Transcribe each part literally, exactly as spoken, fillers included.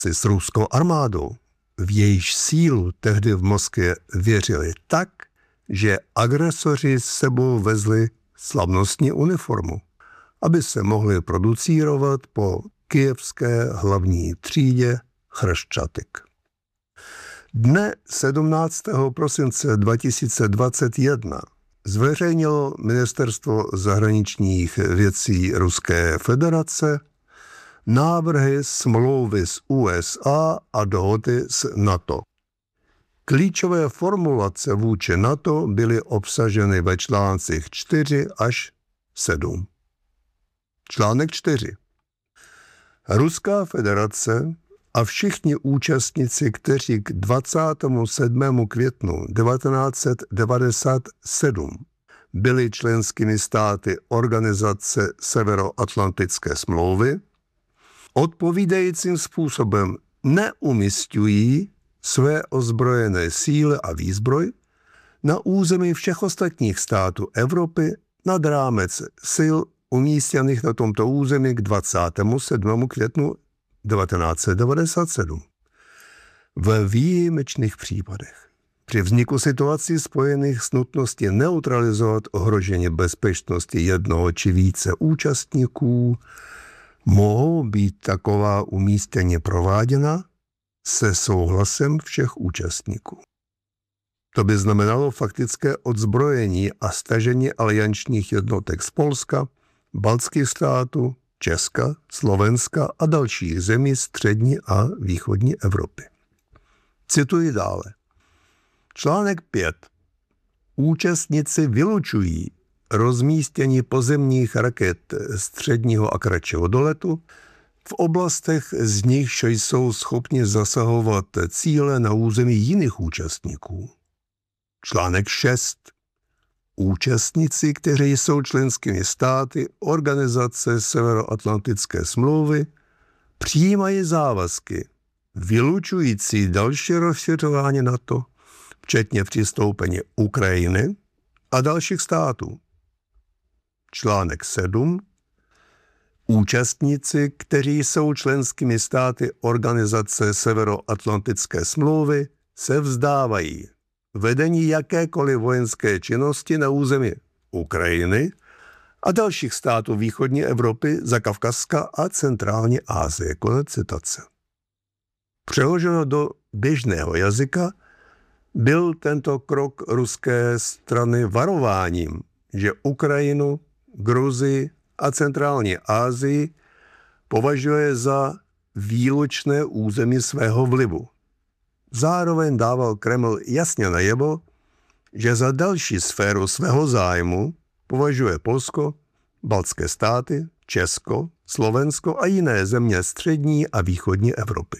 s ruskou armádou, v jejíž sílu tehdy v Moskvě věřili tak, že agresoři s sebou vezli slavnostní uniformu, aby se mohli producírovat po kyjevské hlavní třídě Chreščatyk. Dne sedmnáctého prosince dva tisíce dvacet jedna zveřejnilo Ministerstvo zahraničních věcí Ruské federace návrhy smlouvy s U S A a dohody s NATO. Klíčové formulace vůči NATO byly obsaženy ve článcích čtyři až sedm. Článek čtyři. Ruská federace a všichni účastníci, kteří k dvacátého sedmého května devatenáct set devadesát sedm byli členskými státy Organizace Severoatlantické smlouvy, odpovídajícím způsobem neumisťují své ozbrojené síly a výzbroj na území všech ostatních států Evropy nad rámec sil umístěných na tomto území k dvacátému sedmému květnu devatenáct set devadesát sedm. Ve výjimečných případech při vzniku situací spojených s nutností neutralizovat ohrožení bezpečnosti jednoho či více účastníků mohou být taková umístění prováděna se souhlasem všech účastníků. To by znamenalo faktické odzbrojení a stažení aliančních jednotek z Polska, baltských států, Česka, Slovenska a dalších zemí střední a východní Evropy. Cituji dále. Článek pět. Účastníci vylučují rozmístění pozemních raket středního a kratšího doletu v oblastech, z nichž jsou schopni zasahovat cíle na území jiných účastníků. Článek šest. Účastníci, kteří jsou členskými státy Organizace Severoatlantické smlouvy, přijímají závazky vylučující další rozšiřování NATO, včetně přistoupení Ukrajiny a dalších států. Článek sedm. Účastníci, kteří jsou členskými státy Organizace Severoatlantické smlouvy, se vzdávají vedení jakékoliv vojenské činnosti na území Ukrajiny a dalších států východní Evropy, Zakavkazska a centrální Asie. Konec citace. Přeloženo do běžného jazyka byl tento krok ruské strany varováním, že Ukrajinu, Gruzii a centrální Asii považuje za výlučné území svého vlivu. Zároveň dával Kreml jasně najevo, že za další sféru svého zájmu považuje Polsko, baltské státy, Česko, Slovensko a jiné země střední a východní Evropy.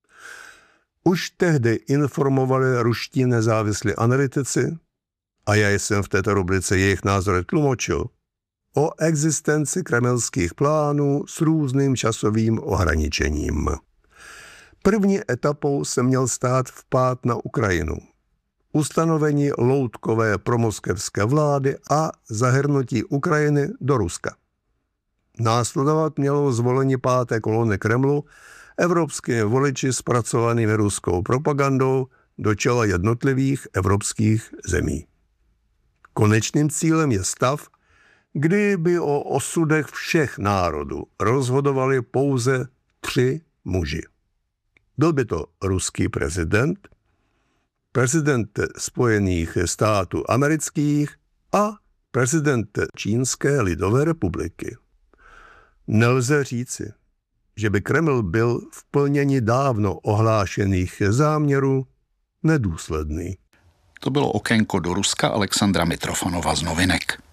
Už tehdy informovali ruští nezávislí analytici, a já jsem v této rubrice jejich názory tlumočil, o existenci kremelských plánů s různým časovým ohraničením. První etapou se měl stát vpád na Ukrajinu, ustanovení loutkové promoskevské vlády a zahrnutí Ukrajiny do Ruska. Následovat mělo zvolení páté kolony Kremlu evropskými voliči zpracovanými ruskou propagandou do čela jednotlivých evropských zemí. Konečným cílem je stav, kdy by o osudech všech národů rozhodovali pouze tři muži. Byl by to ruský prezident, prezident Spojených států amerických a prezident Čínské lidové republiky. Nelze říci, že by Kreml byl v plnění dávno ohlášených záměrů nedůsledný. To bylo okénko do Ruska Alexandra Mitrofanova z Novinek.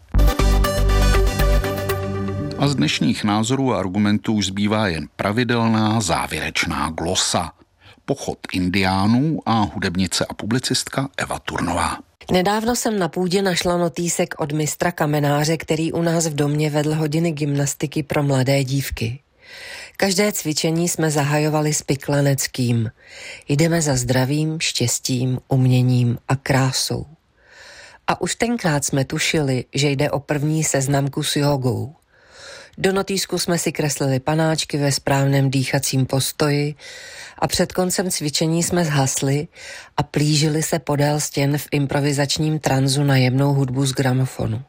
A z dnešních názorů a argumentů už zbývá jen pravidelná závěrečná glosa. Pochod indiánů a hudebnice a publicistka Eva Turnová. Nedávno jsem na půdě našla notýsek od mistra kamenáře, který u nás v domě vedl hodiny gymnastiky pro mladé dívky. Každé cvičení jsme zahajovali s Piklaneckým. Jdeme za zdravím, štěstím, uměním a krásou. A už tenkrát jsme tušili, že jde o první seznamku s jogou. Do notýsku jsme si kreslili panáčky ve správném dýchacím postoji a před koncem cvičení jsme zhasli a plížili se podél stěn v improvizačním tranzu na jemnou hudbu z gramofonu.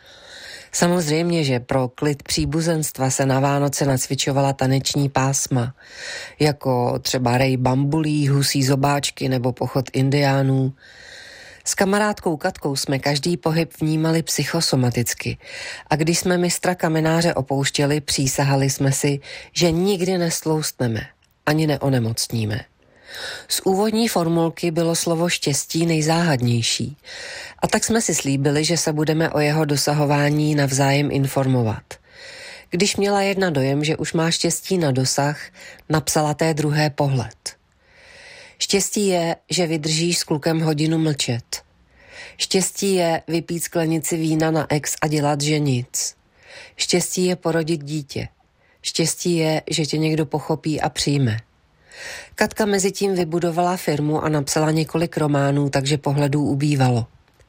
Samozřejmě, že pro klid příbuzenstva se na Vánoce nacvičovala taneční pásma, jako třeba rej bambulí, husí zobáčky nebo pochod indiánů. S kamarádkou Katkou jsme každý pohyb vnímali psychosomaticky a když jsme mistra kamenáře opouštěli, přísahali jsme si, že nikdy nestloustneme, ani neonemocníme. Z úvodní formulky bylo slovo štěstí nejzáhadnější a tak jsme si slíbili, že se budeme o jeho dosahování navzájem informovat. Když měla jedna dojem, že už má štěstí na dosah, napsala té druhé pohled. Štěstí je, že vydržíš s klukem hodinu mlčet. Štěstí je vypít sklenici vína na ex a dělat, že nic. Štěstí je porodit dítě. Štěstí je, že tě někdo pochopí a přijme. Katka mezi tím vybudovala firmu a napsala několik románů, takže pohledů ubývalo.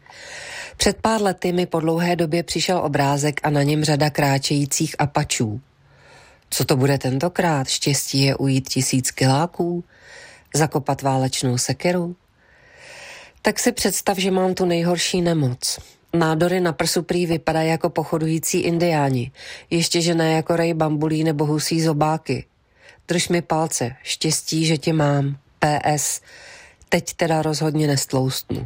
Před pár lety mi po dlouhé době přišel obrázek a na něm řada kráčejících apačů. Co to bude tentokrát? Štěstí je ujít tisíc kiláků? Zakopat válečnou sekeru? Tak si představ, že mám tu nejhorší nemoc. Nádory na prsu prý vypadají jako pochodující indiáni, ještě že ne jako rej bambulí nebo husí zobáky. Drž mi palce, štěstí, že tě mám. P S. Teď teda rozhodně nestloustnu.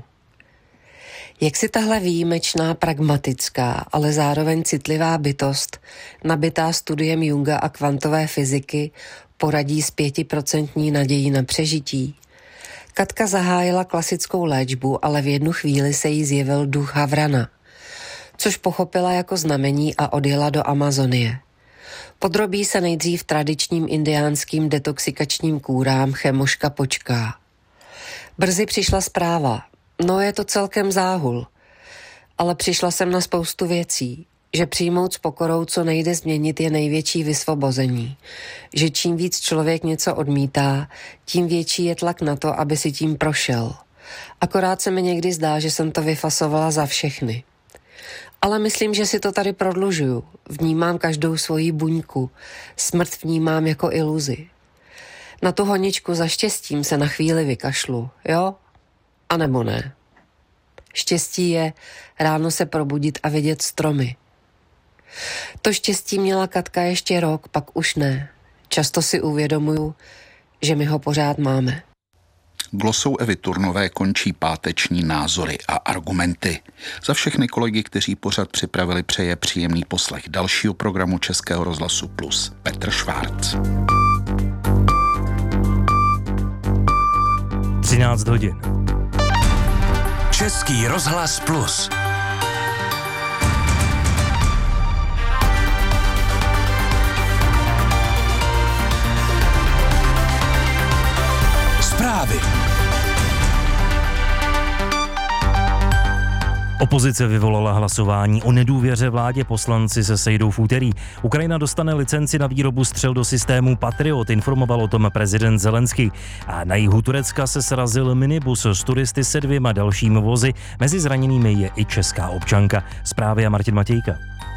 Jak si tahle výjimečná, pragmatická, ale zároveň citlivá bytost, nabitá studiem Junga a kvantové fyziky, poradí s pětiprocentní nadějí na přežití? Katka zahájila klasickou léčbu, ale v jednu chvíli se jí zjevil duch havrana, což pochopila jako znamení a odjela do Amazonie. Podrobí se nejdřív tradičním indiánským detoxikačním kůrám, chemoška počká. Brzy přišla zpráva, no je to celkem záhul, ale přišla jsem na spoustu věcí, že přijmout s pokorou, co nejde změnit, je největší vysvobození, že čím víc člověk něco odmítá, tím větší je tlak na to, aby si tím prošel. Akorát se mi někdy zdá, že jsem to vyfasovala za všechny. Ale myslím, že si to tady prodlužuju. Vnímám každou svoji buňku. Smrt vnímám jako iluzi. Na tu honičku za štěstím se na chvíli vykašlu, jo? A nebo ne. Štěstí je ráno se probudit a vidět stromy. To štěstí měla Katka ještě rok, pak už ne. Často si uvědomuju, že my ho pořád máme. Glosou Evy Turnové končí páteční názory a argumenty. Za všechny kolegy, kteří pořad připravili, přeje příjemný poslech dalšího programu Českého rozhlasu Plus Petr Švárc. třináct hodin. Český rozhlas Plus. Zprávy. Opozice vyvolala hlasování o nedůvěře vládě, poslanci se sejdou v úterý. Ukrajina dostane licenci na výrobu střel do systému Patriot, informoval o tom prezident Zelenský. A na jihu Turecka se srazil minibus s turisty se dvěma dalšími vozy. Mezi zraněnými je i česká občanka. Zprávy a Martin Matějka.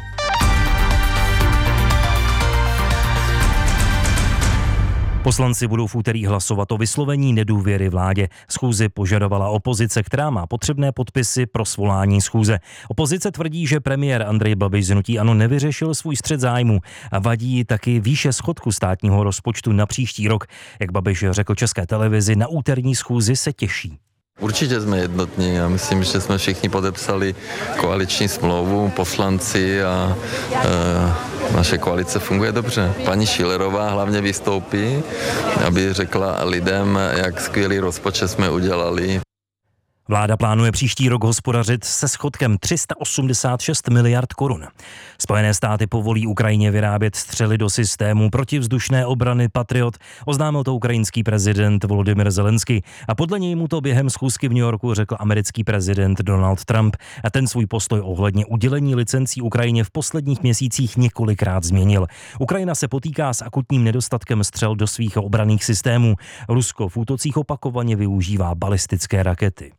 Poslanci budou v úterý hlasovat o vyslovení nedůvěry vládě. Schůzi požadovala opozice, která má potřebné podpisy pro svolání schůze. Opozice tvrdí, že premiér Andrej Babiš z hnutí ANO nevyřešil svůj střet zájmů a vadí taky výše schodku státního rozpočtu na příští rok. Jak Babiš řekl České televizi, na úterní schůzi se těší. Určitě jsme jednotní a myslím, že jsme všichni podepsali koaliční smlouvu, poslanci a e, naše koalice funguje dobře. Paní Schillerová hlavně vystoupí, aby řekla lidem, jak skvělý rozpočet jsme udělali. Vláda plánuje příští rok hospodařit se schodkem tři sta osmdesát šest miliard korun. Spojené státy povolí Ukrajině vyrábět střely do systému protivzdušné obrany Patriot, oznámil to ukrajinský prezident Volodymyr Zelenský a podle něj mu to během schůzky v New Yorku řekl americký prezident Donald Trump a ten svůj postoj ohledně udělení licencí Ukrajině v posledních měsících několikrát změnil. Ukrajina se potýká s akutním nedostatkem střel do svých obranných systémů. Rusko v útocích opakovaně využívá balistické rakety.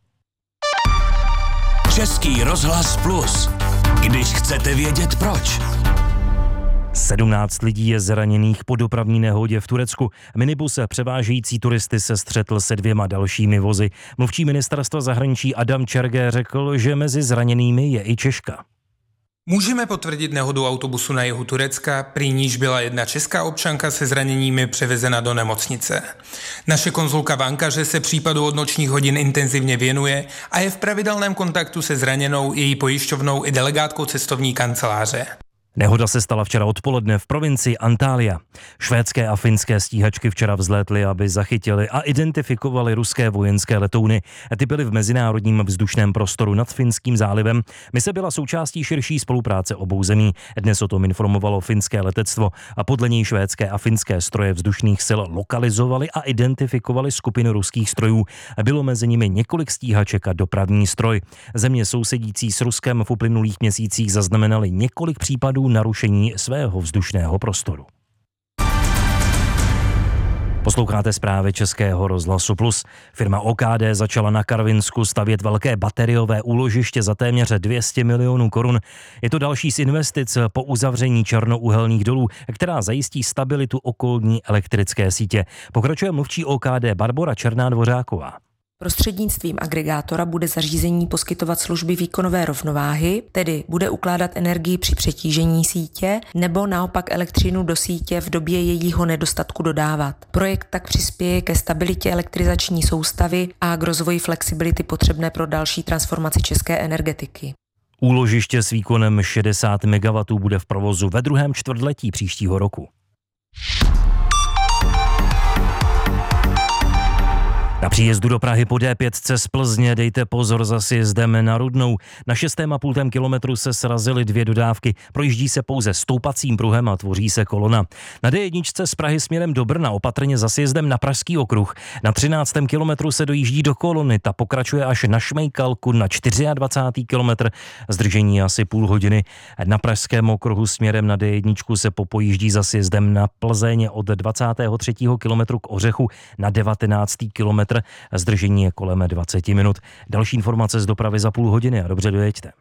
Český rozhlas Plus. Když chcete vědět proč. sedmnáct lidí je zraněných po dopravní nehodě v Turecku. Minibus převážející turisty se střetl se dvěma dalšími vozy. Mluvčí ministerstva zahraničí Adam Čergé řekl, že mezi zraněnými je i Češka. Můžeme potvrdit nehodu autobusu na jihu Turecka, při níž byla jedna česká občanka se zraněními převezena do nemocnice. Naše konzulka v Ankaře se případu od nočních hodin intenzivně věnuje a je v pravidelném kontaktu se zraněnou, její pojišťovnou i delegátkou cestovní kanceláře. Nehoda se stala včera odpoledne v provincii Antalya. Švédské a finské stíhačky včera vzlétly, aby zachytili a identifikovali ruské vojenské letouny. Ty byly v mezinárodním vzdušném prostoru nad Finským zálivem. Mise byla součástí širší spolupráce obou zemí. Dnes o tom informovalo finské letectvo a podle něj švédské a finské stroje vzdušných sil lokalizovali a identifikovali skupinu ruských strojů. Bylo mezi nimi několik stíhaček a dopravní stroj. Země sousedící s Ruskem v uplynulých měsících zaznamenaly několik případů narušení svého vzdušného prostoru. Posloucháte zprávy Českého rozhlasu Plus. Firma O K D začala na Karvinsku stavět velké bateriové úložiště za téměř dvě stě milionů korun. Je to další z investic po uzavření černouhelných dolů, která zajistí stabilitu okolní elektrické sítě. Pokračuje mluvčí O K D Barbora Černá-Dvořáková. Prostřednictvím agregátora bude zařízení poskytovat služby výkonové rovnováhy, tedy bude ukládat energii při přetížení sítě nebo naopak elektřinu do sítě v době jejího nedostatku dodávat. Projekt tak přispěje ke stabilitě elektrizační soustavy a k rozvoji flexibility potřebné pro další transformaci české energetiky. Úložiště s výkonem šedesát megawattů bude v provozu ve druhém čtvrtletí příštího roku. Na příjezdu do Prahy po D pět z Plzně dejte pozor za sjezdem na Rudnou. Na šestém a půltém kilometru se srazily dvě dodávky, projíždí se pouze stoupacím pruhem a tvoří se kolona. Na D jedna z Prahy směrem do Brna opatrně za sjezdem na Pražský okruh. Na třináctém kilometru se dojíždí do kolony, ta pokračuje až na Šmejkalku na dvacátém čtvrtém kilometr, zdržení asi půl hodiny. Na Pražském okruhu směrem na D jedna se popojíždí za sjezdem na Plzeň od dvacátého třetího kilometru k Ořechu na devatenáctý kilometr. Zdržení je kolem dvacet minut. Další informace z dopravy za půl hodiny a dobře dojeďte.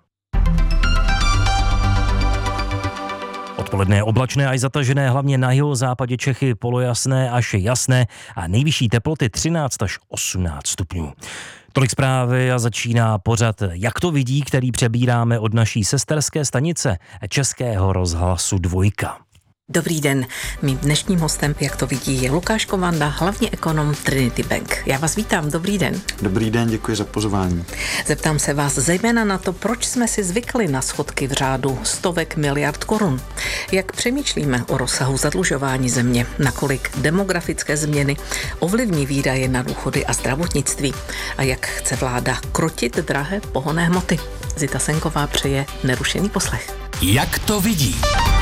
Odpoledne je oblačné až zatažené, hlavně na jihozápadě Čechy polojasné až jasné a nejvyšší teploty třináct až osmnáct stupňů. Tolik zprávy a začíná pořad Jak to vidí, který přebíráme od naší sesterské stanice Českého rozhlasu Dvojka. Dobrý den, mým dnešním hostem, jak to vidí, je Lukáš Kovanda, hlavní ekonom Trinity Bank. Já vás vítám, dobrý den. Dobrý den, děkuji za pozvání. Zeptám se vás zejména na to, proč jsme si zvykli na schodky v řádu stovek miliard korun. Jak přemýšlíme o rozsahu zadlužování země, nakolik demografické změny ovlivní výdaje na důchody a zdravotnictví a jak chce vláda krotit drahé pohonné hmoty. Zita Senková přeje nerušený poslech. Jak to vidí?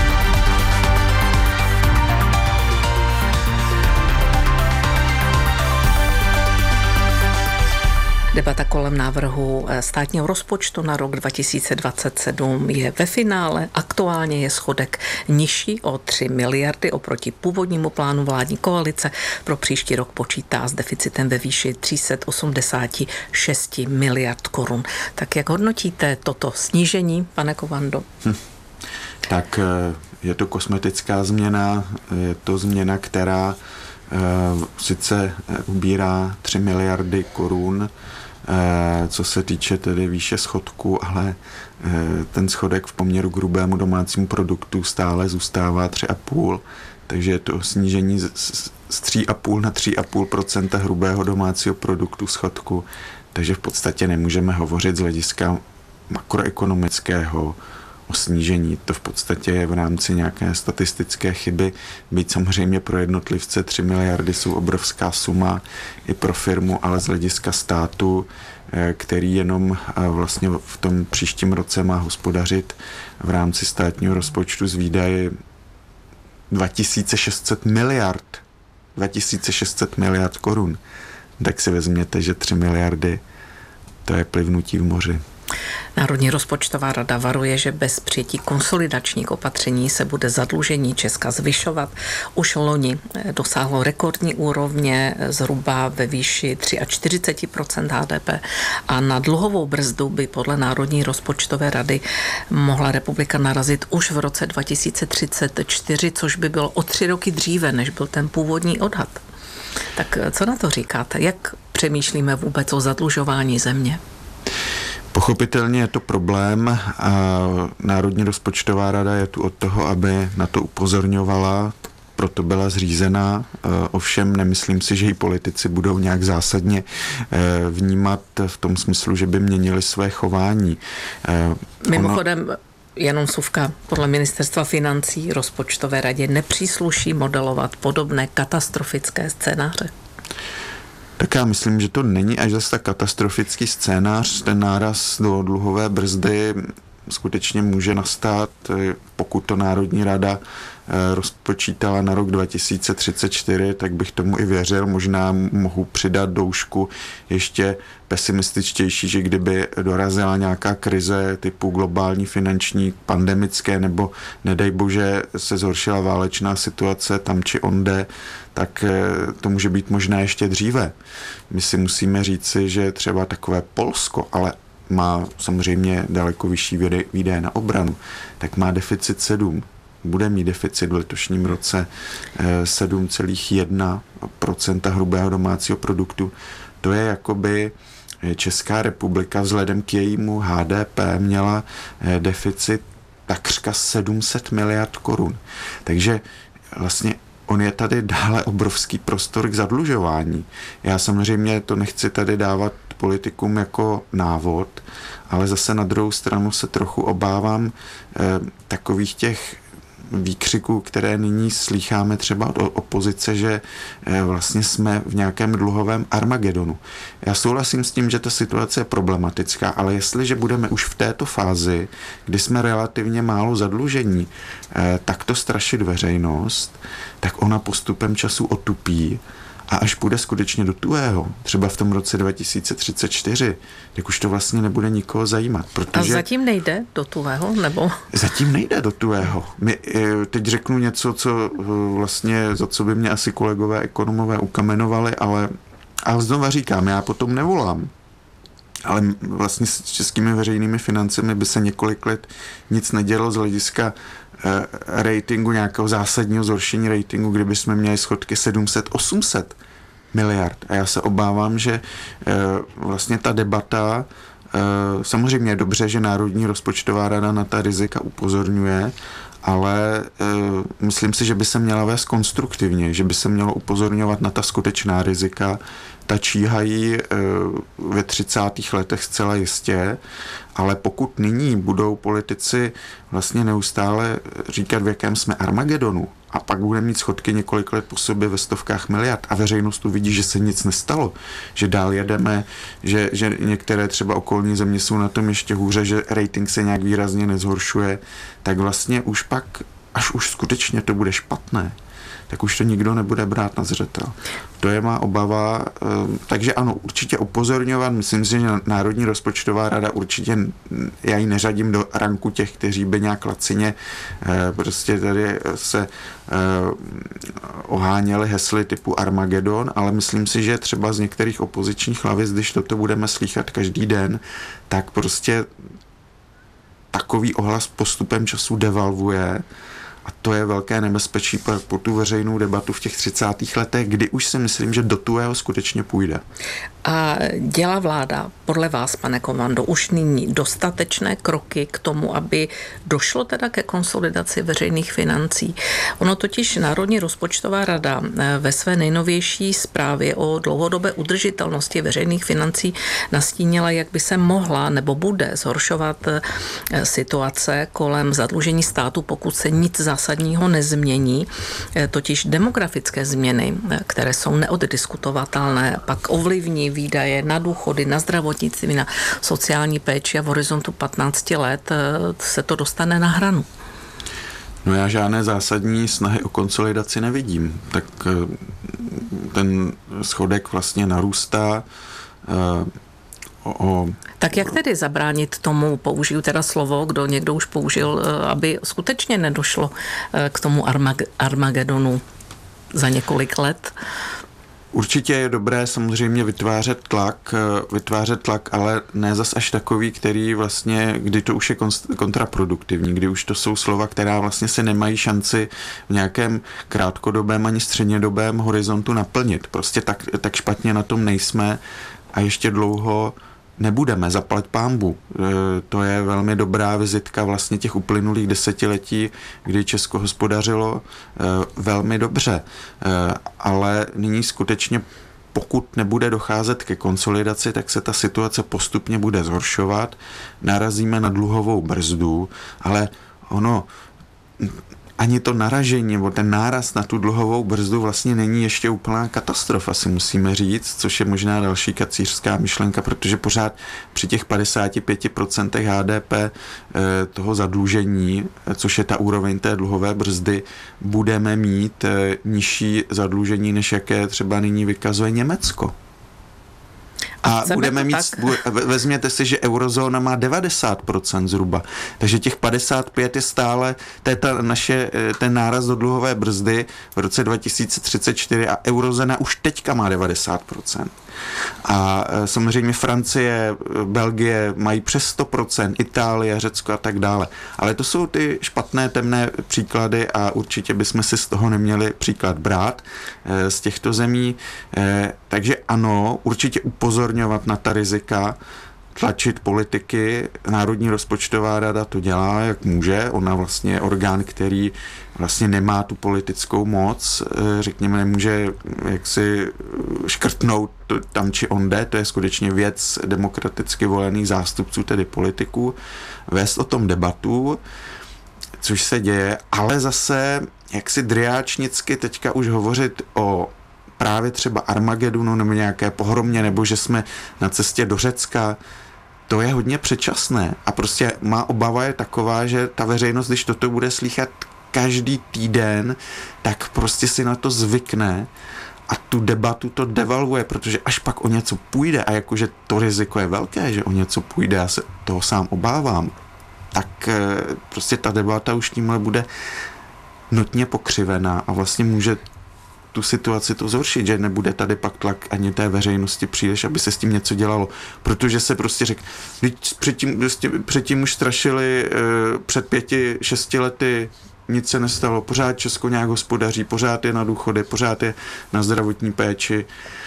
Debata kolem návrhu státního rozpočtu na rok dva tisíce dvacet sedm je ve finále. Aktuálně je schodek nižší o tři miliardy oproti původnímu plánu vládní koalice. Pro příští rok počítá s deficitem ve výši tři sta osmdesát šest miliard korun. Tak jak hodnotíte toto snížení, pane Kovando? Hm. Tak je to kosmetická změna, je to změna, která sice ubírá tři miliardy korun, co se týče tedy výše schodku, ale ten schodek v poměru k hrubému domácímu produktu stále zůstává tři a půl, takže je to snížení z tři a půl na tři a půl procenta hrubého domácího produktu schodku, takže v podstatě nemůžeme hovořit z hlediska makroekonomického o snížení. To v podstatě je v rámci nějaké statistické chyby. Byť samozřejmě pro jednotlivce tři miliardy jsou obrovská suma i pro firmu, ale z hlediska státu, který jenom vlastně v tom příštím roce má hospodařit v rámci státního rozpočtu z výdaje dva tisíce šest set miliard. dva tisíce šest set miliard korun. Tak si vezměte, že tři miliardy to je plivnutí v moři. Národní rozpočtová rada varuje, že bez přijetí konsolidačních opatření se bude zadlužení Česka zvyšovat. Už loni dosáhlo rekordní úrovně zhruba ve výši čtyřicet tři procent H D P a na dluhovou brzdu by podle Národní rozpočtové rady mohla republika narazit už v roce dva tisíce třicet čtyři, což by bylo o tři roky dříve, než byl ten původní odhad. Tak co na to říkáte? Jak přemýšlíme vůbec o zadlužování země? Pochopitelně je to problém a Národní rozpočtová rada je tu od toho, aby na to upozorňovala, proto byla zřízená. Ovšem nemyslím si, že i politici budou nějak zásadně vnímat v tom smyslu, že by měnili své chování. Mimochodem, ono... jenom suvka, podle ministerstva financí rozpočtové radě nepřísluší modelovat podobné katastrofické scénáře. Tak já myslím, že to není až zase tak katastrofický scénář. Ten náraz do dluhové brzdy skutečně může nastat, pokud to Národní rada rozpočítala na rok dva tisíce třicet čtyři, tak bych tomu i věřil. Možná mohu přidat doušku ještě pesimističtější, že kdyby dorazila nějaká krize typu globální, finanční, pandemické, nebo nedej bože se zhoršila válečná situace tam či onde, tak to může být možná ještě dříve. My si musíme říci, že třeba takové Polsko, ale má samozřejmě daleko vyšší výdaje na obranu, tak má deficit sedm. Bude mít deficit v letošním roce sedm celá jedna procenta hrubého domácího produktu. To je jakoby Česká republika vzhledem k jejímu H D P měla deficit takřka sedm set miliard korun. Takže vlastně on je tady dále obrovský prostor k zadlužování. Já samozřejmě to nechci tady dávat politikům jako návod, ale zase na druhou stranu se trochu obávám eh, takových těch výkřiků, které nyní slýcháme třeba od opozice, že eh, vlastně jsme v nějakém dluhovém Armagedonu. Já souhlasím s tím, že ta situace je problematická, ale jestliže budeme už v této fázi, kdy jsme relativně málo zadlužení, eh, takto strašit veřejnost, tak ona postupem času otupí a až půjde skutečně do tuhého, třeba v tom roce dva tisíce třicet čtyři, tak už to vlastně nebude nikoho zajímat. Protože a zatím nejde do tuhého, nebo? Zatím nejde do tuhého. My, teď řeknu něco, co vlastně, za co by mě asi kolegové ekonomové ukamenovali, ale a znova říkám, já potom nevolám. Ale vlastně s českými veřejnými financemi by se několik let nic nedělo z hlediska ratingu, nějakého zásadního zhoršení ratingu, kdyby jsme měli schodky sedm set osm set miliard. A já se obávám, že vlastně ta debata, samozřejmě je dobře, že Národní rozpočtová rada na ta rizika upozorňuje, ale myslím si, že by se měla vést konstruktivně, že by se mělo upozorňovat na ta skutečná rizika. Ta číhají ve třicátých letech zcela jistě, ale pokud nyní budou politici vlastně neustále říkat, v jakém jsme Armagedonu, a pak budeme mít schodky několik let po sobě ve stovkách miliard a veřejnost uvidí, že se nic nestalo, že dál jedeme, že, že některé třeba okolní země jsou na tom ještě hůře, že rating se nějak výrazně nezhoršuje, tak vlastně už pak, až už skutečně to bude špatné, tak už to nikdo nebude brát na zřetel. To je má obava, takže ano, určitě upozorňovat, myslím si, že Národní rozpočtová rada určitě, já ji neřadím do ranku těch, kteří by nějak lacině prostě tady se oháněli hesly typu Armagedon, ale myslím si, že třeba z některých opozičních hlavic, když toto budeme slýchat každý den, tak prostě takový ohlas postupem času devalvuje. A to je velké nebezpečí pro, pro tu veřejnou debatu v těch třicátých letech, kdy už si myslím, že do tuhého skutečně půjde. A dělá vláda podle vás, pane Komando, už nyní dostatečné kroky k tomu, aby došlo teda ke konsolidaci veřejných financí? Ono totiž Národní rozpočtová rada ve své nejnovější zprávě o dlouhodobé udržitelnosti veřejných financí nastínila, jak by se mohla nebo bude zhoršovat situace kolem zadlužení státu, pokud se nic zásadního nezmění. Totiž demografické změny, které jsou neoddiskutovatelné, pak ovlivní výdaje na důchody, na zdravotnictví, na sociální péči a v horizontu patnácti let se to dostane na hranu. No já žádné zásadní snahy o konsolidaci nevidím. Tak ten schodek vlastně narůstá. o Tak jak tedy zabránit tomu, použiju teda slovo, kdo někdo už použil, aby skutečně nedošlo k tomu Armag- Armagedonu za několik let? Určitě je dobré samozřejmě vytvářet tlak, vytvářet tlak, ale ne zas až takový, který vlastně, kdy to už je kontraproduktivní, kdy už to jsou slova, která vlastně se nemají šanci v nějakém krátkodobém ani střednědobém horizontu naplnit. Prostě tak, tak špatně na tom nejsme a ještě dlouho nebudeme, zaplať pánbu. To je velmi dobrá vizitka vlastně těch uplynulých desetiletí, kdy Česko hospodařilo velmi dobře. Ale nyní skutečně, pokud nebude docházet ke konsolidaci, tak se ta situace postupně bude zhoršovat. Narazíme na dluhovou brzdu, ale ono ani to naražení nebo ten náraz na tu dluhovou brzdu vlastně není ještě úplná katastrofa, si musíme říct, což je možná další kacířská myšlenka, protože pořád při těch padesát pět procent H D P toho zadlužení, což je ta úroveň té dluhové brzdy, budeme mít nižší zadlužení, než jaké třeba nyní vykazuje Německo. A Chceme budeme mít, tak. vezměte si, že eurozóna má devadesát procent zhruba, takže těch padesát pět je stále, to je ta naše, ten náraz do dluhové brzdy v roce dva tisíce třicet čtyři a eurozóna už teďka má devadesát procent. A samozřejmě Francie, Belgie mají přes sto procent, Itálie, Řecko a tak dále. Ale to jsou ty špatné, temné příklady a určitě bychom si z toho neměli příklad brát z těchto zemí. Takže ano, určitě upozorňovat na ta rizika, tlačit politiky. Národní rozpočtová rada to dělá, jak může. Ona vlastně je orgán, který vlastně nemá tu politickou moc, řekněme, nemůže jaksi škrtnout tam či onde, to je skutečně věc demokraticky volených zástupců, tedy politiků, vést o tom debatu, což se děje, ale zase jaksi driáčnicky teďka už hovořit o právě třeba Armagedonu nebo nějaké pohromě, nebo že jsme na cestě do Řecka, to je hodně předčasné a prostě má obava je taková, že ta veřejnost, když toto bude slýchat každý týden, tak prostě si na to zvykne a tu debatu to devalvuje, protože až pak o něco půjde a jakože to riziko je velké, že o něco půjde, já se toho sám obávám, tak prostě ta debata už tímhle bude notně pokřivená a vlastně může tu situaci to zhoršit, že nebude tady pak tlak ani té veřejnosti příliš, aby se s tím něco dělalo. Protože se prostě řekl, předtím, předtím už strašili e, před pěti, šesti lety, nic se nestalo, pořád Česko nějak hospodaří, pořád je na důchody, pořád je na zdravotní péči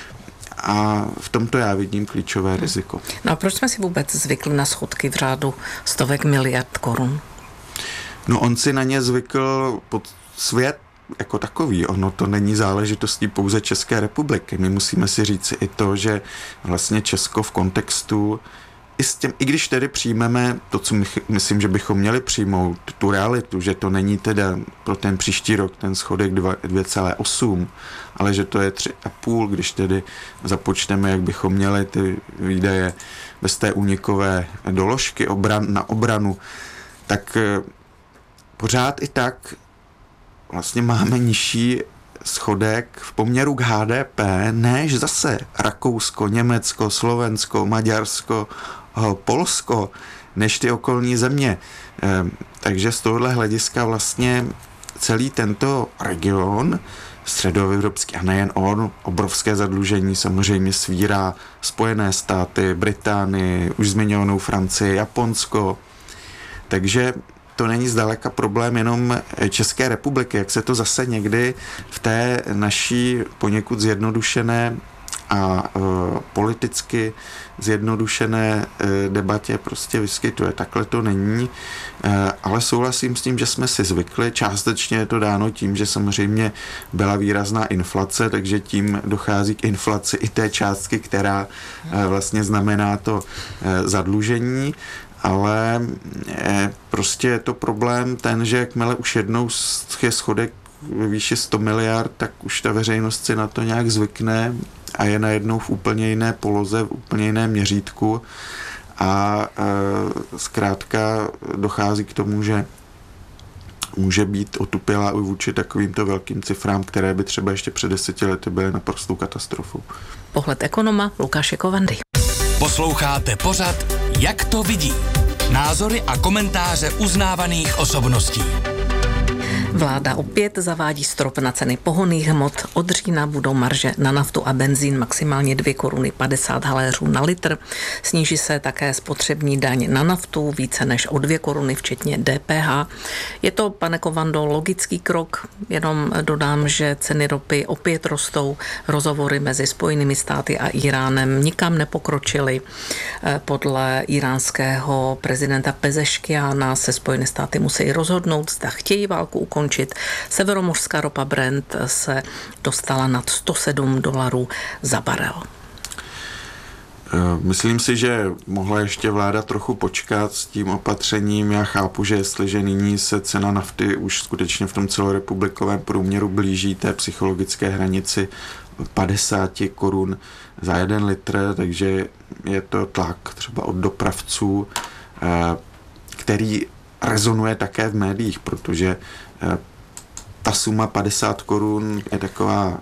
a v tomto já vidím klíčové riziko. No a proč jsme si vůbec zvykli na schodky v řádu stovek miliard korun? No on si na ně zvykl pod svět jako takový. Ono to není záležitostí pouze České republiky. My musíme si říct i to, že vlastně Česko v kontextu i s těm, i když tedy přijmeme to, co my, myslím, že bychom měli přijmout, tu realitu, že to není teda pro ten příští rok ten schodek dvě celá osm, ale že to je tři a půl, když tedy započteme, jak bychom měli ty výdaje bez té únikové doložky obran, na obranu, tak pořád i tak vlastně máme nižší schodek v poměru k H D P, než zase Rakousko, Německo, Slovensko, Maďarsko, Polsko, než ty okolní země. Takže z tohohle hlediska vlastně celý tento region středoevropský, a nejen on, obrovské zadlužení samozřejmě svírá Spojené státy, Británii, už zmiňovanou Francii, Japonsko. Takže to není zdaleka problém jenom České republiky, jak se to zase někdy v té naší poněkud zjednodušené a e, politicky zjednodušené e, debatě prostě vyskytuje. Takhle to není, e, ale souhlasím s tím, že jsme si zvykli. Částečně je to dáno tím, že samozřejmě byla výrazná inflace, takže tím dochází k inflaci i té částky, která e, vlastně znamená to e, zadlužení. Ale je, prostě je to problém ten, že jakmile už jednou je schodek ve výši sto miliard, tak už ta veřejnost si na to nějak zvykne a je najednou v úplně jiné poloze, v úplně jiném měřítku a e, zkrátka dochází k tomu, že může být otupělá i vůči takovýmto velkým cifrám, které by třeba ještě před deseti lety byly naprostou katastrofou. Pohled ekonoma Lukáše Kovandy. Posloucháte pořad Jak to vidí? Názory a komentáře uznávaných osobností. Vláda opět zavádí strop na ceny pohonných hmot. Od října budou marže na naftu a benzín maximálně dvě koruny padesát haléřů na litr. Sníží se také spotřební daň na naftu více než o dvě koruny, včetně D P H. Je to, pane Kovando, logický krok? Jenom dodám, že ceny ropy opět rostou. Rozhovory mezi Spojenými státy a Iránem nikam nepokročily. Podle iránského prezidenta Pezeškiána se Spojené státy musí rozhodnout, zda chtějí válku ukončit. Severomořská ropa Brent se dostala nad sto sedm dolarů za barel. Myslím si, že mohla ještě vláda trochu počkat s tím opatřením. Já chápu, že jestliže nyní se cena nafty už skutečně v tom celorepublikovém průměru blíží té psychologické hranici padesát korun za jeden litr, takže je to tlak třeba od dopravců, který rezonuje také v médiích, protože ta suma padesát korun je taková,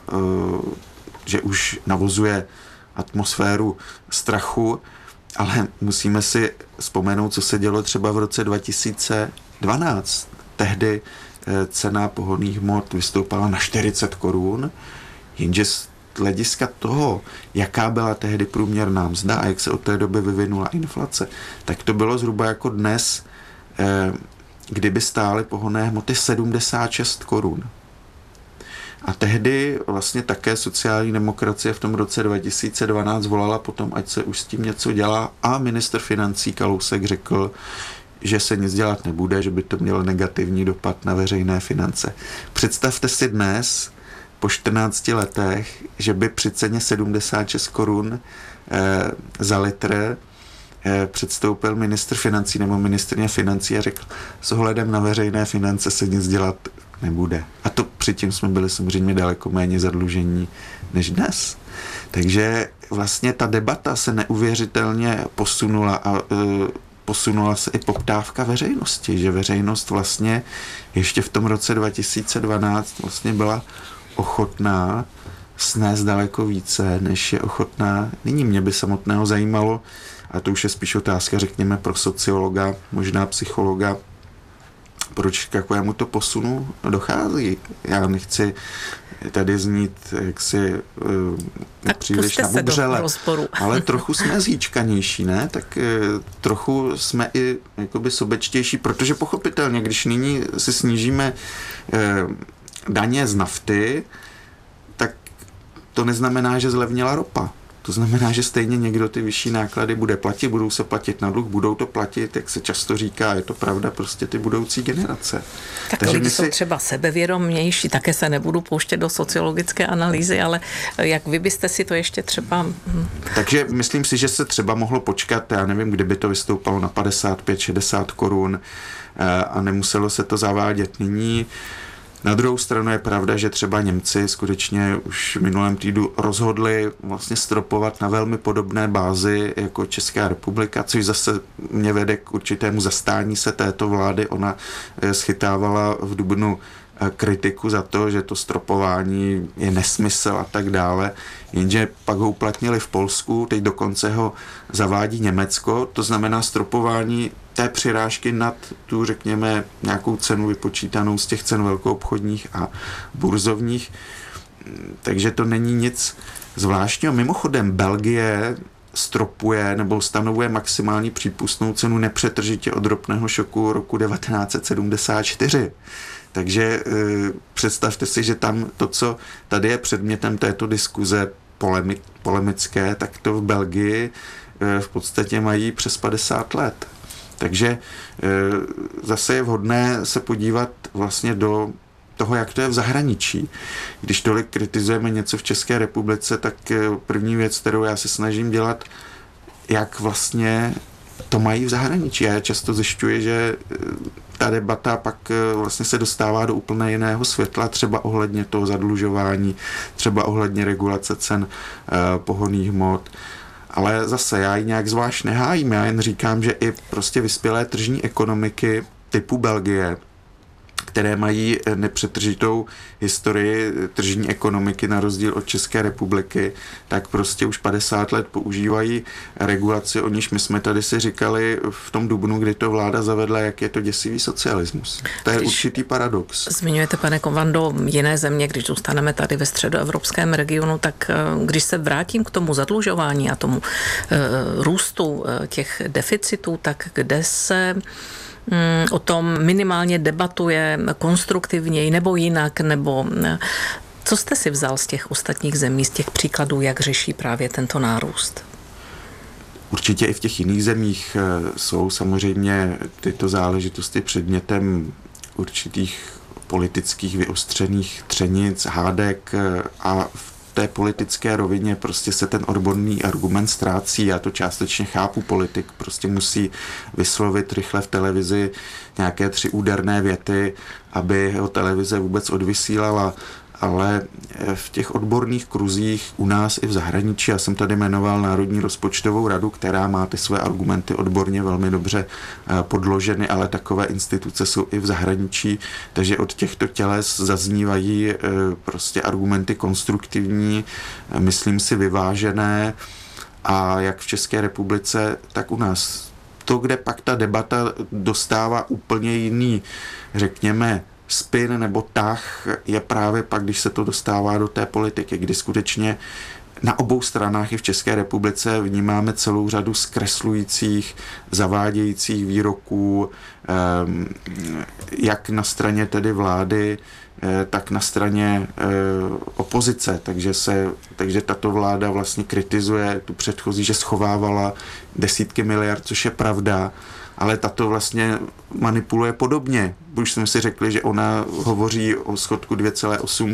že už navozuje atmosféru strachu, ale musíme si vzpomenout, co se dělo třeba v roce dva tisíce dvanáct. Tehdy cena pohonných hmot vystoupala na čtyřicet korun, jenže z hlediska toho, jaká byla tehdy průměrná mzda a jak se od té doby vyvinula inflace, tak to bylo zhruba jako dnes, kdyby stály pohonné hmoty sedmdesát šest korun. A tehdy vlastně také sociální demokracie v tom roce dva tisíce dvanáct volala potom, ať se už s tím něco dělá, a ministr financí Kalousek řekl, že se nic dělat nebude, že by to mělo negativní dopad na veřejné finance. Představte si dnes, po čtrnácti letech, že by při ceně sedmdesát šest korun eh, za litr eh, předstoupil ministr financí nebo ministryně financí a řekl, s ohledem na veřejné finance se nic dělat nebude. A to předtím jsme byli samozřejmě daleko méně zadlužení než dnes. Takže vlastně ta debata se neuvěřitelně posunula a e, posunula se i poptávka veřejnosti, že veřejnost vlastně ještě v tom roce dva tisíce dvanáct vlastně byla ochotná snést daleko více, než je ochotná nyní. Mě by samotného zajímalo, a to už je spíš otázka, řekněme, pro sociologa, možná psychologa, proč k takovému to posunu dochází. Já nechci tady znít jaksi uh, příliš nabubřele, ale trochu jsme zíčkanější, ne? Tak uh, trochu jsme i jakoby sobečtější, protože pochopitelně, když nyní si snížíme uh, daně z nafty, tak to neznamená, že zlevnila ropa. To znamená, že stejně někdo ty vyšší náklady bude platit, budou se platit na dluh, budou to platit, jak se často říká, je to pravda, prostě ty budoucí generace. Tak Takže lidi si... jsou třeba sebevědomější, také se nebudu pouštět do sociologické analýzy, ale jak vy byste si to ještě třeba... Takže myslím si, že se třeba mohlo počkat, já nevím, kdyby to vystoupalo na padesát pět šedesát korun a nemuselo se to zavádět nyní. Na druhou stranu je pravda, že třeba Němci skutečně už v minulém týdnu rozhodli vlastně stropovat na velmi podobné bázi jako Česká republika, což zase mě vede k určitému zastání se této vlády. Ona schytávala v dubnu kritiku za to, že to stropování je nesmysl a tak dále, jenže pak ho uplatnili v Polsku, teď dokonce ho zavádí Německo, to znamená stropování té přirážky nad tu, řekněme, nějakou cenu vypočítanou z těch cen velkoobchodních a burzovních, takže to není nic zvláštního. Mimochodem Belgie stropuje nebo stanovuje maximální přípustnou cenu nepřetržitě od ropného šoku roku devatenáct set sedmdesát čtyři. Takže e, představte si, že tam to, co tady je předmětem této diskuze polemi- polemické, tak to v Belgii e, v podstatě mají přes padesát let. Takže e, zase je vhodné se podívat vlastně do toho, jak to je v zahraničí. Když tolik kritizujeme něco v České republice, tak e, první věc, kterou já se snažím dělat, jak vlastně to mají v zahraničí. Já často zjišťuji, že ta debata pak vlastně se dostává do úplně jiného světla, třeba ohledně toho zadlužování, třeba ohledně regulace cen eh, pohonných hmot. Ale zase já ji nějak zvlášť nehájím, já jen říkám, že i prostě vyspělé tržní ekonomiky typu Belgie které mají nepřetržitou historii tržní ekonomiky na rozdíl od České republiky, tak prostě už padesát let používají regulaci, o níž my jsme tady si říkali v tom dubnu, kdy to vláda zavedla, jak je to děsivý socialismus. To je když určitý paradox. Zmiňujete, pane Kovando, jiné země, když zůstaneme tady ve středoevropském regionu, tak když se vrátím k tomu zadlužování a tomu e, růstu e, těch deficitů, tak kde se o tom minimálně debatuje konstruktivněji nebo jinak, nebo co jste si vzal z těch ostatních zemí, z těch příkladů, jak řeší právě tento nárůst? Určitě i v těch jiných zemích jsou samozřejmě tyto záležitosti předmětem určitých politických vyostřených třenic, hádek a v té politické rovině prostě se ten odborný argument ztrácí. Já to částečně chápu, politik prostě musí vyslovit rychle v televizi nějaké tři úderné věty, aby ho televize vůbec odvysílala, ale v těch odborných kruzích u nás i v zahraničí, já jsem tady jmenoval Národní rozpočtovou radu, která má ty své argumenty odborně velmi dobře podloženy, ale takové instituce jsou i v zahraničí, takže od těchto těles zaznívají prostě argumenty konstruktivní, myslím si vyvážené, a jak v České republice, tak u nás. To, kde pak ta debata dostává úplně jiný, řekněme, spin nebo tah, je právě pak, když se to dostává do té politiky, kdy skutečně na obou stranách i v České republice vnímáme celou řadu zkreslujících, zavádějících výroků, jak na straně tedy vlády, tak na straně opozice. Takže, se, takže tato vláda vlastně kritizuje tu předchozí, že schovávala desítky miliard, což je pravda, ale tato vlastně manipuluje podobně. Už jsme si řekli, že ona hovoří o schodku dvě celá osm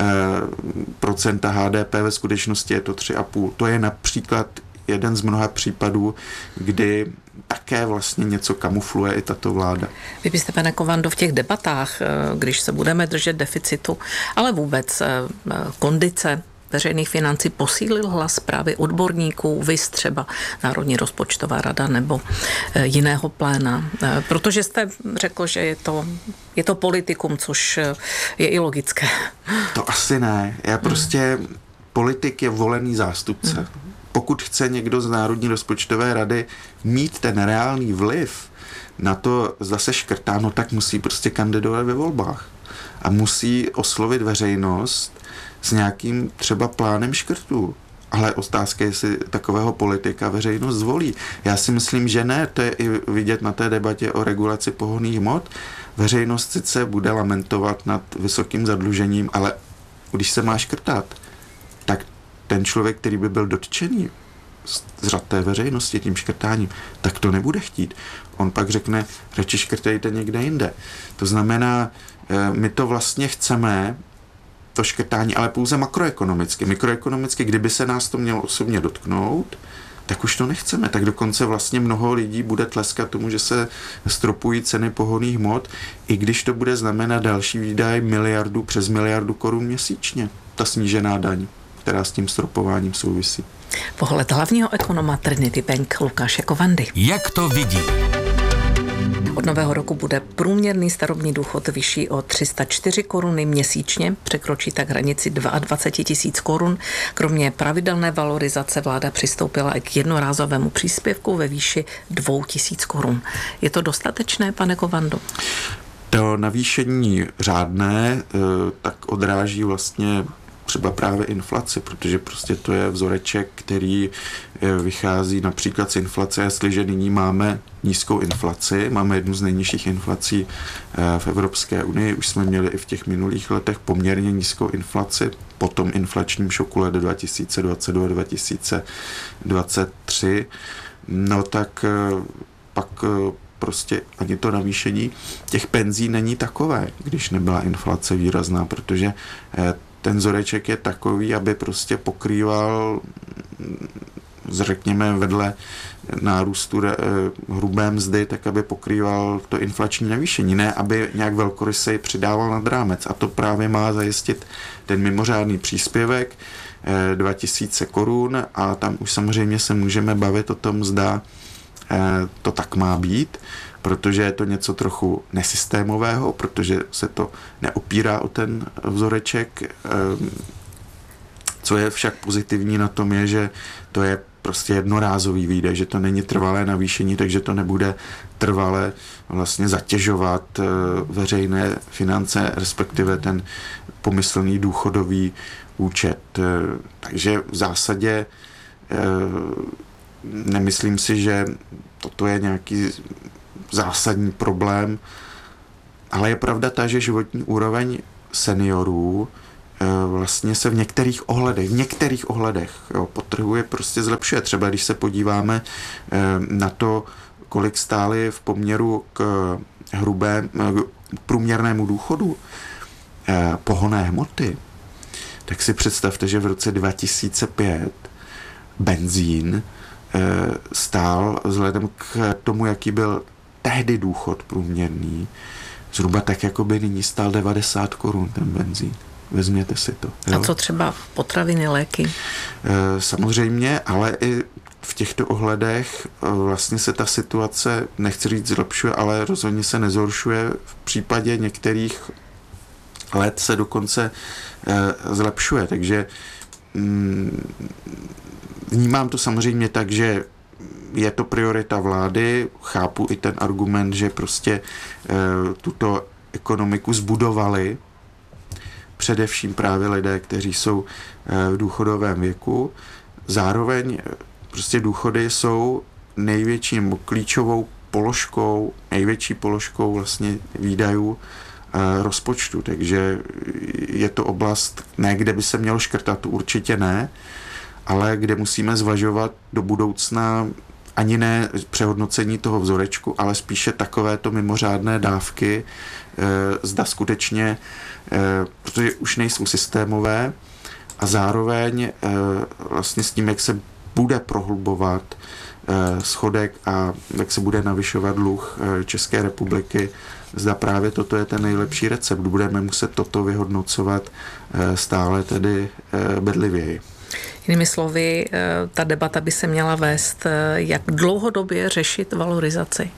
procenta H D P, ve skutečnosti je to tři celá pět. To je například jeden z mnoha případů, kdy také vlastně něco kamufluje i tato vláda. Vy byste, pane Kovando, v těch debatách, když se budeme držet deficitu, ale vůbec kondice veřejných financí, posílil hlas právě odborníků, viz třeba Národní rozpočtová rada nebo jiného pléna? Protože jste řekl, že je to, je to politikum, což je i logické. To asi ne. Já prostě, hmm. politik je volený zástupce. Hmm. Pokud chce někdo z Národní rozpočtové rady mít ten reálný vliv na to, zase škrtá, no tak musí prostě kandidovat ve volbách. A musí oslovit veřejnost s nějakým třeba plánem škrtů. Ale otázka je, jestli takového politika veřejnost zvolí. Já si myslím, že ne. To je i vidět na té debatě o regulaci pohonných hmot. Veřejnost sice bude lamentovat nad vysokým zadlužením, ale když se má škrtat, tak ten člověk, který by byl dotčený z řad té veřejnosti tím škrtáním, tak to nebude chtít. On pak řekne, radši škrtejte někde jinde. To znamená, my to vlastně chceme, to škrtání, ale pouze makroekonomicky. Mikroekonomicky, kdyby se nás to mělo osobně dotknout, tak už to nechceme. Tak dokonce vlastně mnoho lidí bude tleskat tomu, že se stropují ceny pohonných hmot, i když to bude znamenat další výdaj miliardu přes miliardu korun měsíčně. Ta snížená daň, která s tím stropováním souvisí. Pohled hlavního ekonoma Trinity Bank Lukáše Kovandy. Jak to vidí? Od nového roku bude průměrný starobní důchod vyšší o tři sta čtyři koruny měsíčně, překročí tak hranici dvacet dva tisíc korun. Kromě pravidelné valorizace vláda přistoupila i k jednorázovému příspěvku ve výši dvou tisíc korun. Je to dostatečné, pane Kovando? To navýšení řádné tak odráží vlastně třeba právě inflaci, protože prostě to je vzoreček, který vychází například z inflace. Jestliže nyní máme nízkou inflaci, máme jednu z nejnižších inflací v Evropské unii, už jsme měli i v těch minulých letech poměrně nízkou inflaci, po tom inflačním šoku let dva tisíce dvacet dva dva tisíce dvacet tři, no tak pak prostě ani to navýšení těch penzí není takové, když nebyla inflace výrazná, protože ten vzoreček je takový, aby prostě pokrýval, řekněme, vedle nárůstu hrubé mzdy, tak aby pokrýval to inflační navýšení, ne aby nějak velkorysej přidával nad rámec. A to právě má zajistit ten mimořádný příspěvek dva tisíce korun a tam už samozřejmě se můžeme bavit o tom, zda to tak má být, protože je to něco trochu nesystémového, protože se to neopírá o ten vzoreček. Co je však pozitivní na tom je, že to je prostě jednorázový výdaj, že to není trvalé navýšení, takže to nebude trvale vlastně zatěžovat veřejné finance, respektive ten pomyslný důchodový účet. Takže v zásadě nemyslím si, že toto je nějaký zásadní problém, ale je pravda ta, že životní úroveň seniorů vlastně se v některých ohledech, v některých ohledech jo, potrhuje, prostě zlepšuje. Třeba když se podíváme na to, kolik stály v poměru k hrubé, k průměrnému důchodu pohonné hmoty, tak si představte, že v roce dva tisíce pět benzín stál vzhledem k tomu, jaký byl tehdy důchod průměrný, zhruba tak, jako by nyní stál devadesát korun ten benzín. Vezměte si to. Jo? A co třeba potraviny, léky? Samozřejmě, ale i v těchto ohledech vlastně se ta situace, nechci říct zlepšuje, ale rozhodně se nezhoršuje. V případě některých let se dokonce zlepšuje. Takže vnímám to samozřejmě tak, že je to priorita vlády. Chápu i ten argument, že prostě tuto ekonomiku zbudovali především právě lidé, kteří jsou v důchodovém věku. Zároveň prostě důchody jsou největší klíčovou položkou, největší položkou vlastně výdajů rozpočtu, takže je to oblast, ne kde by se mělo škrtat, určitě ne, ale kde musíme zvažovat do budoucna ani ne přehodnocení toho vzorečku, ale spíše takovéto mimořádné dávky, zda skutečně, protože už nejsou systémové a zároveň vlastně s tím, jak se bude prohlubovat schodek a jak se bude navyšovat dluh České republiky, zda právě toto je ten nejlepší recept. Budeme muset toto vyhodnocovat stále tedy bedlivěji. Jinými slovy, ta debata by se měla vést, jak dlouhodobě řešit valorizaci.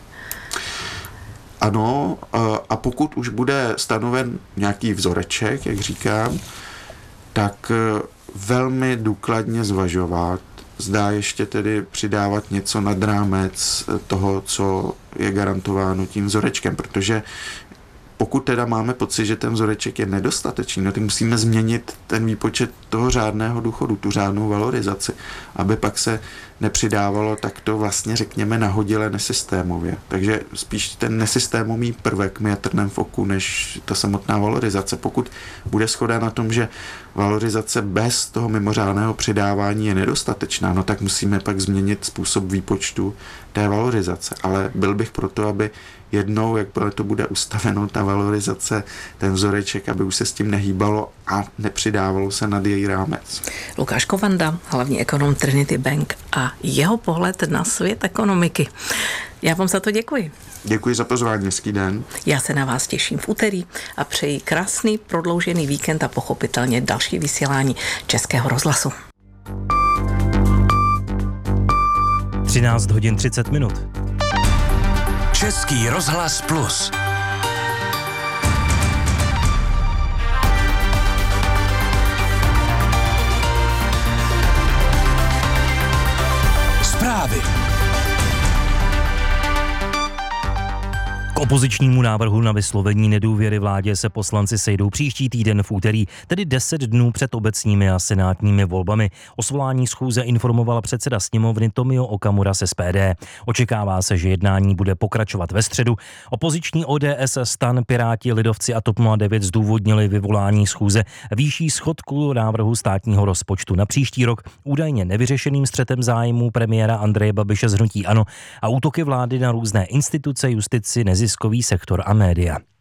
Ano, a pokud už bude stanoven nějaký vzoreček, jak říkám, tak velmi důkladně zvažovat, zdá ještě tedy přidávat něco nad rámec toho, co je garantováno tím vzorečkem, protože pokud teda máme pocit, že ten vzoreček je nedostatečný, no tak musíme změnit ten výpočet toho řádného důchodu, tu řádnou valorizaci, aby pak se nepřidávalo takto vlastně řekněme nahodile nesystémově. Takže spíš ten nesystémový prvek mi je trnem v oku, než ta samotná valorizace. Pokud bude shoda na tom, že valorizace bez toho mimořádného přidávání je nedostatečná, no tak musíme pak změnit způsob výpočtu té valorizace. Ale byl bych proto, aby jednou, jak to bude ustaveno, ta valorizace, ten vzoreček, aby už se s tím nehýbalo a nepřidávalo se nad její rámec. Lukáš Kovanda, hlavní ekonom Trinity Bank a jeho pohled na svět ekonomiky. Já vám za to děkuji. Děkuji za pozvání, hezký den. Já se na vás těším v úterý a přeji krásný prodloužený víkend a pochopitelně další vysílání Českého rozhlasu. třináct hodin třicet minut. Český rozhlas plus. Zprávy. K opozičnímu návrhu na vyslovení nedůvěry vládě se poslanci sejdou příští týden v úterý, tedy deset dnů před obecními a senátními volbami. O svolání schůze informoval předseda sněmovny Tomio Okamura z S P D. Očekává se, že jednání bude pokračovat ve středu. Opoziční O D S, STAN, Piráti, Lidovci a TOP nula devět zdůvodnili vyvolání schůze výší schodku návrhu státního rozpočtu na příští rok, údajně nevyřešeným střetem zájmů premiéra Andreje Babiše z hnutí ANO a útoky vlády na různé instituce, justici, neziskový sektor a média.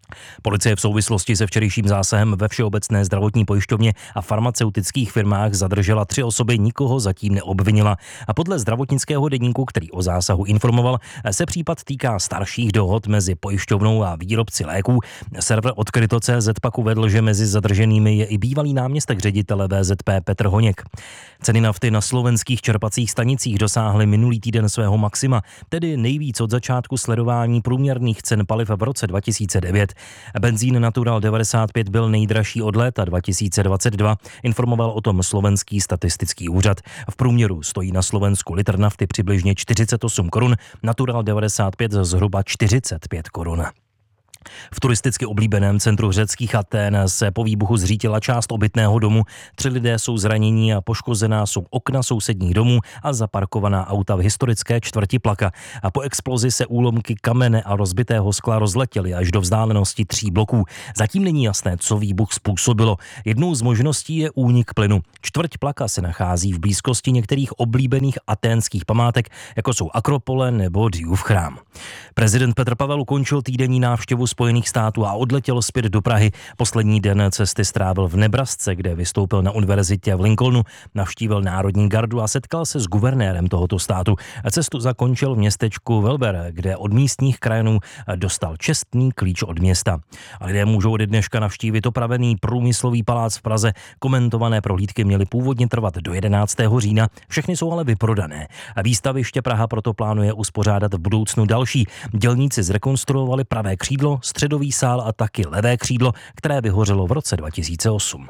Policie v souvislosti se včerejším zásahem ve Všeobecné zdravotní pojišťovně a farmaceutických firmách zadržela tři osoby, nikoho zatím neobvinila. A podle zdravotnického deníku, který o zásahu informoval, se případ týká starších dohod mezi pojišťovnou a výrobci léků. Server odkryto tečka cé zet pak uvedl, že mezi zadrženými je i bývalý náměstek ředitele vé zet pé Petr Honěk. Ceny nafty na slovenských čerpacích stanicích dosáhly minulý týden svého maxima, tedy nejvíc od začátku sledování průměrných cen paliv v roce dva tisíce devět. Benzín Natural devadesát pět byl nejdražší od léta dva tisíce dvacet dva, informoval o tom slovenský statistický úřad. V průměru stojí na Slovensku litr nafty přibližně čtyřicet osm korun, Natural devadesát pět zhruba čtyřicet pět korun. V turisticky oblíbeném centru řeckých Atén se po výbuchu zřítila část obytného domu. Tři lidé jsou zranění a poškozená jsou okna sousedních domů a zaparkovaná auta v historické čtvrti Plaka. A po explozi se úlomky kamene a rozbitého skla rozletěly až do vzdálenosti tří bloků. Zatím není jasné, co výbuch způsobilo. Jednou z možností je únik plynu. Čtvrť Plaka se nachází v blízkosti některých oblíbených aténských památek, jako jsou Akropole nebo Diův chrám. Prezident Petr Pavel ukončil týdenní návštěvu Spojených států a odletěl zpět do Prahy. Poslední den cesty strávil v Nebrasce, kde vystoupil na univerzitě v Lincolnu, navštívil Národní gardu a setkal se s guvernérem tohoto státu. Cestu zakončil v městečku Velber, kde od místních krajanů dostal čestný klíč od města. A lidé můžou ode dneška navštívit opravený průmyslový palác v Praze. Komentované prohlídky měly původně trvat do jedenáctého října, všechny jsou ale vyprodané. A výstaviště Praha proto plánuje uspořádat v budoucnu další. Dělníci zrekonstruovali pravé křídlo, středový sál a taky levé křídlo, které vyhořelo v roce dva tisíce osm.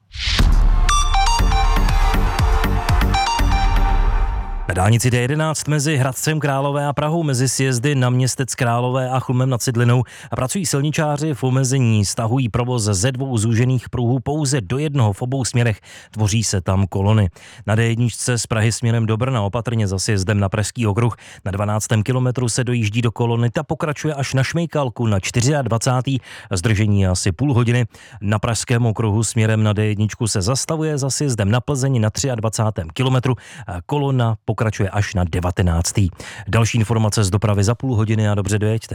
Na dálnici D jedenáct mezi Hradcem Králové a Prahou, mezi sjezdy na Městec Králové a Chlumem nad Cidlinou pracují silničáři v omezení, stahují provoz ze dvou zúžených pruhů pouze do jednoho v obou směrech, tvoří se tam kolony. Na D jedna z Prahy směrem do Brna opatrně za sjezdem na Pražský okruh na dvanáctém kilometru se dojíždí do kolony, ta pokračuje až na Šmejkalku na dvacátém čtvrtém zdržení je asi půl hodiny. Na Pražském okruhu směrem na D jedna se zastavuje za sjezdem na Plzeň na dvacátém třetím kilometru, kolona pokračuje až na devatenáctém Další informace z dopravy za půl hodiny a dobře dojeďte.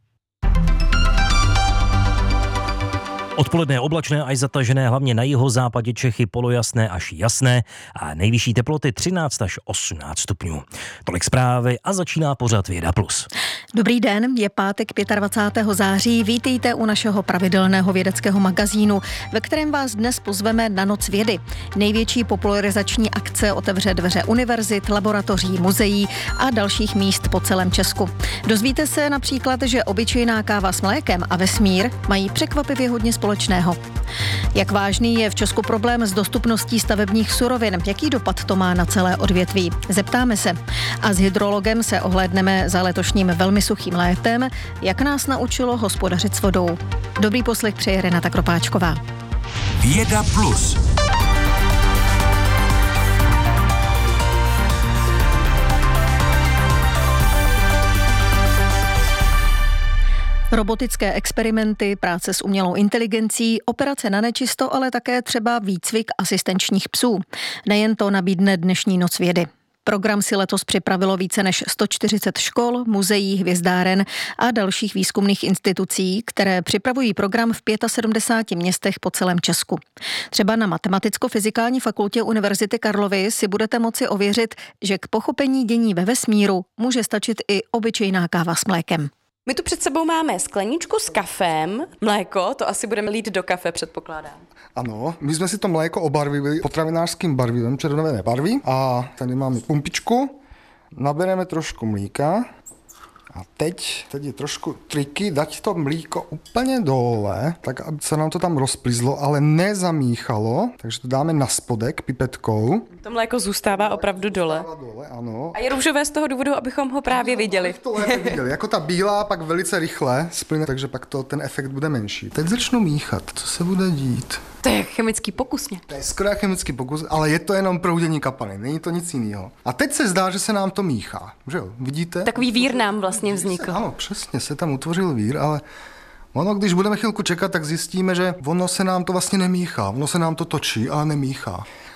Odpoledne oblačné až zatažené, hlavně na jihozápadě Čechy polojasné až jasné a nejvyšší teploty třináct až osmnáct stupňů. Tolik zprávy a začíná pořad Věda plus. Dobrý den, je pátek dvacátého pátého září, vítejte u našeho pravidelného vědeckého magazínu, ve kterém vás dnes pozveme na Noc vědy. Největší popularizační akce otevře dveře univerzit, laboratoří, muzeí a dalších míst po celém Česku. Dozvíte se například, že obyčejná káva s mlékem a vesmír mají překvapivě hodně společného. Jak vážný je v Česku problém s dostupností stavebních surovin? Jaký dopad to má na celé odvětví? Zeptáme se. A s hydrologem se ohlédneme za letošním velmi suchým létem, jak nás naučilo hospodařit s vodou. Dobrý poslech přeje Renata Kropáčková. Věda plus. Robotické experimenty, práce s umělou inteligencí, operace na nečisto, ale také třeba výcvik asistenčních psů. Nejen to nabídne dnešní Noc vědy. Program si letos připravilo více než sto čtyřicet škol, muzeí, hvězdáren a dalších výzkumných institucí, které připravují program v sedmdeseti pěti městech po celém Česku. Třeba na Matematicko-fyzikální fakultě Univerzity Karlovy si budete moci ověřit, že k pochopení dění ve vesmíru může stačit i obyčejná káva s mlékem. My tu před sebou máme skleničku s kafem, mléko, to asi budeme lít do kafe, předpokládám. Ano, my jsme si to mléko obarvili potravinářským barvivem červené barvy a tady máme pumpičku, nabereme trošku mlíka a teď, teď je trošku triky dať to mlíko úplně dole, tak aby se nám to tam rozplizlo, ale nezamíchalo, takže to dáme na spodek pipetkou. To mléko zůstává opravdu dole. Zůstává dole, ano. A je růžové z toho důvodu, abychom ho právě viděli. To lépe viděli. Jako ta bílá pak velice rychle splyne, takže pak to, ten efekt bude menší. Teď začnu míchat, co se bude dít. To je chemický pokus nějak. To je skoro chemický pokus, ale je to jenom proudění kapalin, není to nic jiného. A teď se zdá, že se nám to míchá, že jo? Vidíte? Takový vír nám vlastně vznikl. Ano, přesně, se tam utvořil vír, ale ono, když budeme chvilku čekat, tak zjistíme, že ono se nám to vlastně nemíchá, ono se nám to točí, ale nemíchá.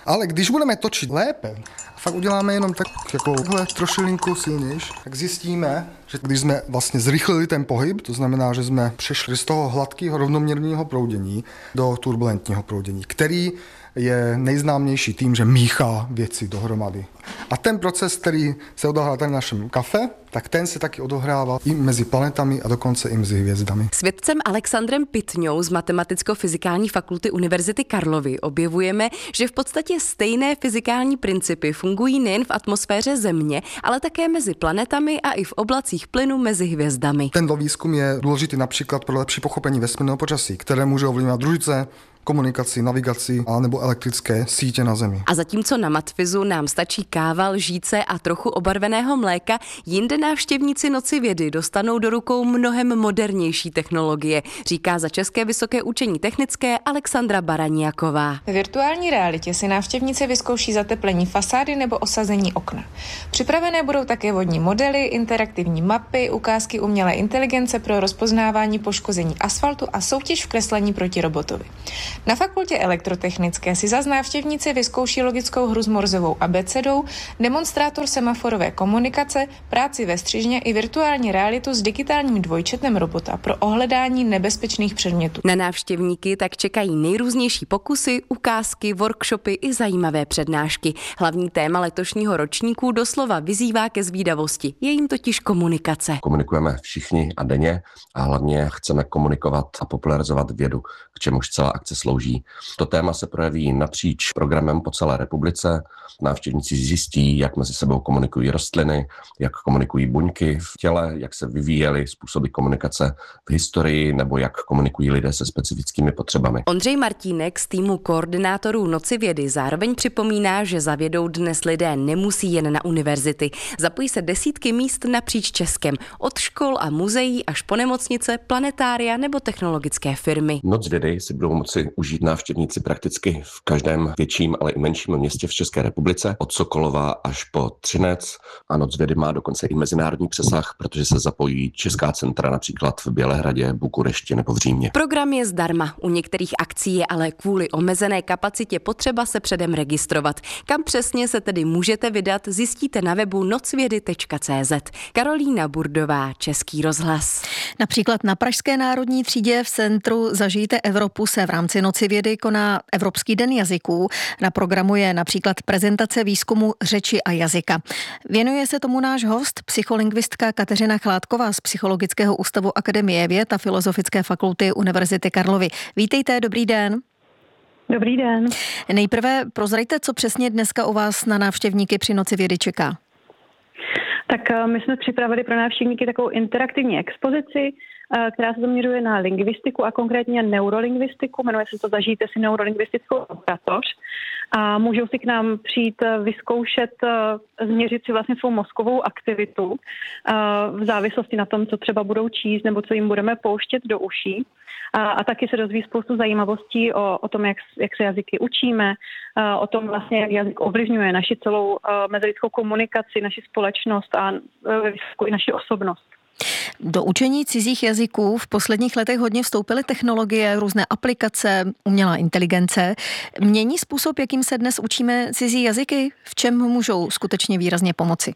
Ale když budeme točit lépe, fakt uděláme jenom tak jako trošilinku silnější, tak zjistíme, že když jsme vlastně zrychlili ten pohyb, to znamená, že jsme přešli z toho hladkého rovnoměrného proudění do turbulentního proudění, který je nejznámější tím, že míchá věci dohromady. A ten proces, který se odehrává tady v našem kafe, tak ten se taky odohrává i mezi planetami a dokonce i mezi hvězdami. S vědcem Alexandrem Pitňou z Matematicko-fyzikální fakulty Univerzity Karlovy objevujeme, že v podstatě stejné fyzikální principy fungují nejen v atmosféře Země, ale také mezi planetami a i v oblacích plynu mezi hvězdami. Tento výzkum je důležitý například pro lepší pochopení vesmírného počasí, které může ovlivňovat družice, komunikaci, navigaci a nebo elektrické sítě na Zemi. A zatímco na Matfizu nám stačí káva, lžíce a trochu obarveného mléka, jinde návštěvníci Noci vědy dostanou do rukou mnohem modernější technologie, říká za České vysoké učení technické Alexandra Baraniaková. Ve virtuální realitě si návštěvníci vyzkouší zateplení fasády nebo osazení okna. Připravené budou také vodní modely, interaktivní mapy, ukázky umělé inteligence pro rozpoznávání poškození asfaltu a soutěž v kreslení proti robotovi. Na fakultě elektrotechnické si zas návštěvníci vyzkouší logickou hru s morzovou abecedou, demonstrátor semaforové komunikace, práci ve střižně i virtuální realitu s digitálním dvojčetem robota pro ohledání nebezpečných předmětů. Na návštěvníky tak čekají nejrůznější pokusy, ukázky, workshopy i zajímavé přednášky. Hlavní téma letošního ročníku doslova vyzývá ke zvídavosti. Je jim totiž komunikace. Komunikujeme všichni a denně a hlavně chceme komunikovat a popularizovat vědu, k čemuž celá akce slouží. To téma se projeví napříč programem po celé republice. Návštěvníci zjistí, jak mezi sebou komunikují rostliny, jak komunikují buňky v těle, jak se vyvíjely způsoby komunikace v historii nebo jak komunikují lidé se specifickými potřebami. Ondřej Martínek z týmu koordinátorů Noci vědy zároveň připomíná, že za vědou dnes lidé nemusí jen na univerzity. Zapojí se desítky míst napříč Českem, od škol a muzeí až po nemocnice, planetária nebo technologické firmy. Noc vědy si budou moci užít návštěvníci prakticky v každém větším, ale i menším městě v České republice, od Sokolova až po Třinec. A Noc vědy má dokonce i mezinárodní přesah, protože se zapojí česká centra například v Bělehradě, Bukurešti nebo v Římě. Program je zdarma. U některých akcí je ale kvůli omezené kapacitě potřeba se předem registrovat. Kam přesně se tedy můžete vydat, zjistíte na webu nocvědy tečka cé zet. Karolína Burdová, Český rozhlas. Například na Pražské národní třídě v centru Zažijte Evropu se v rámci Noci vědy koná Evropský den jazyků. Na programu je například prezentace výzkumu řeči a jazyka. Věnuje se tomu náš host, psycholingvistka Kateřina Chládková z Psychologického ústavu Akademie věd a Filozofické fakulty Univerzity Karlovy. Vítejte, dobrý den. Dobrý den. Nejprve prozraďte, co přesně dneska u vás na návštěvníky při Noci vědy čeká. Tak my jsme připravili pro návštěvníky takovou interaktivní expozici, která se zaměřuje na lingvistiku a konkrétně neurolingvistiku. Jmenuje se to Zažijte si neurolingvistickou laboratoř. A můžou si k nám přijít vyzkoušet, změřit si vlastně svou mozkovou aktivitu v závislosti na tom, co třeba budou číst nebo co jim budeme pouštět do uší. A, a taky se dozví spoustu zajímavostí o, o tom, jak, jak se jazyky učíme, o tom vlastně, jak jazyk ovlivňuje naši celou mezilidskou komunikaci, naši společnost a i naši osobnost. Do učení cizích jazyků v posledních letech hodně vstoupily technologie, různé aplikace, umělá inteligence. Mění způsob, jakým se dnes učíme cizí jazyky? V čem můžou skutečně výrazně pomoci?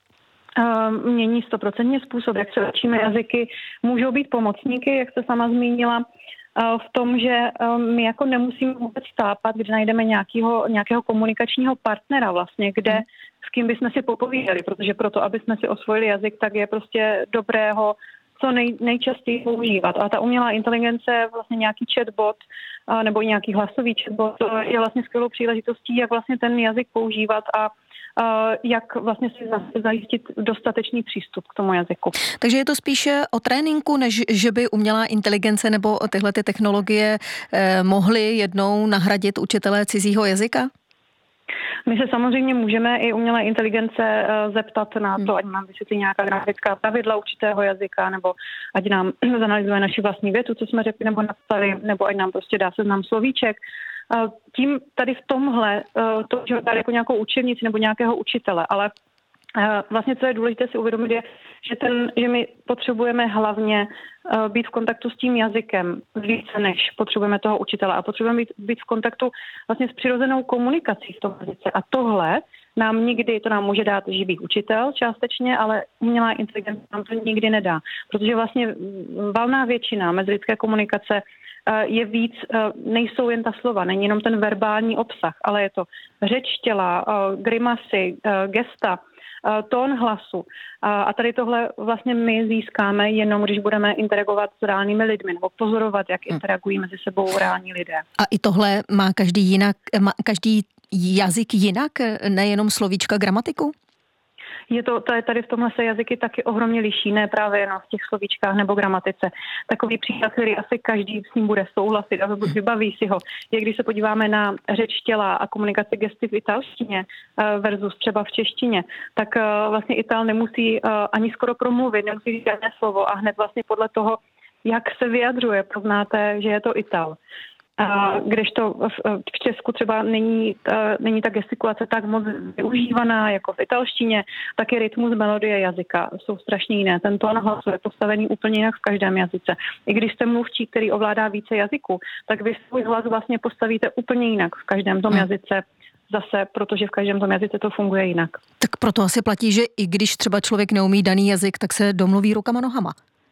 Mění stoprocentně způsob, jak se učíme jazyky. Můžou být pomocníky, jak jste sama zmínila, v tom, že my jako nemusíme vůbec tápat, kde najdeme nějakého, nějakého komunikačního partnera vlastně, kde s kým bychom si popovídali, protože proto, aby jsme si osvojili jazyk, tak je prostě dobré ho co nej, nejčastěji používat. A ta umělá inteligence, vlastně nějaký chatbot nebo nějaký hlasový chatbot je vlastně skvělou příležitostí, jak vlastně ten jazyk používat a jak vlastně si zajistit dostatečný přístup k tomu jazyku. Takže je to spíše o tréninku, než že by umělá inteligence nebo tyhle ty technologie eh, mohly jednou nahradit učitelé cizího jazyka? My se samozřejmě můžeme i umělé inteligence zeptat na to, ať nám vysvětlí nějaká grafická pravidla určitého jazyka, nebo ať nám zanalyzuje naši vlastní větu, co jsme řekli nebo napsali, nebo ať nám prostě dá seznam slovíček. Tím tady v tomhle to, že dá jako nějakou učebnici nebo nějakého učitele, ale Vlastně, co je důležité si uvědomit, je, že, ten, že my potřebujeme hlavně být v kontaktu s tím jazykem více, než potřebujeme toho učitele. A potřebujeme být, být v kontaktu vlastně s přirozenou komunikací v tom jazyce. A tohle nám nikdy, to nám může dát živý učitel částečně, ale umělá inteligence nám to nikdy nedá. Protože vlastně valná většina mezilidské komunikace je víc, nejsou jen ta slova, není jenom ten verbální obsah, ale je to řeč těla, grimasy, gesta, tón hlasu. A tady tohle vlastně my získáme jenom, když budeme interagovat s reálnými lidmi, nebo pozorovat, jak interagují mezi sebou reální lidé. A i tohle má každý jinak, má každý jazyk jinak, nejenom slovíčka, gramatiku? Je to, tady v tomhle se jazyky taky ohromně liší, ne právě jenom v těch slovíčkách nebo gramatice. Takový příklad, který asi každý s ním bude souhlasit a vybaví si ho, je, když se podíváme na řeč těla a komunikaci gesty v italštině versus třeba v češtině, tak vlastně Ital nemusí ani skoro promluvit, nemusí říct žádné slovo a hned vlastně podle toho, jak se vyjadřuje, poznáte, že je to Ital. A kdežto v Česku třeba není, není ta gestikulace tak moc využívaná jako v italštině, tak i rytmus, melodie jazyka jsou strašně jiné. Ten tón hlasu je postavený úplně jinak v každém jazyce. I když jste mluvčí, který ovládá více jazyků, tak vy svůj hlas vlastně postavíte úplně jinak v každém tom jazyce. Zase, protože v každém tom jazyce to funguje jinak. Tak proto asi platí, že i když třeba člověk neumí daný jazyk, tak se domluví rukama nohama.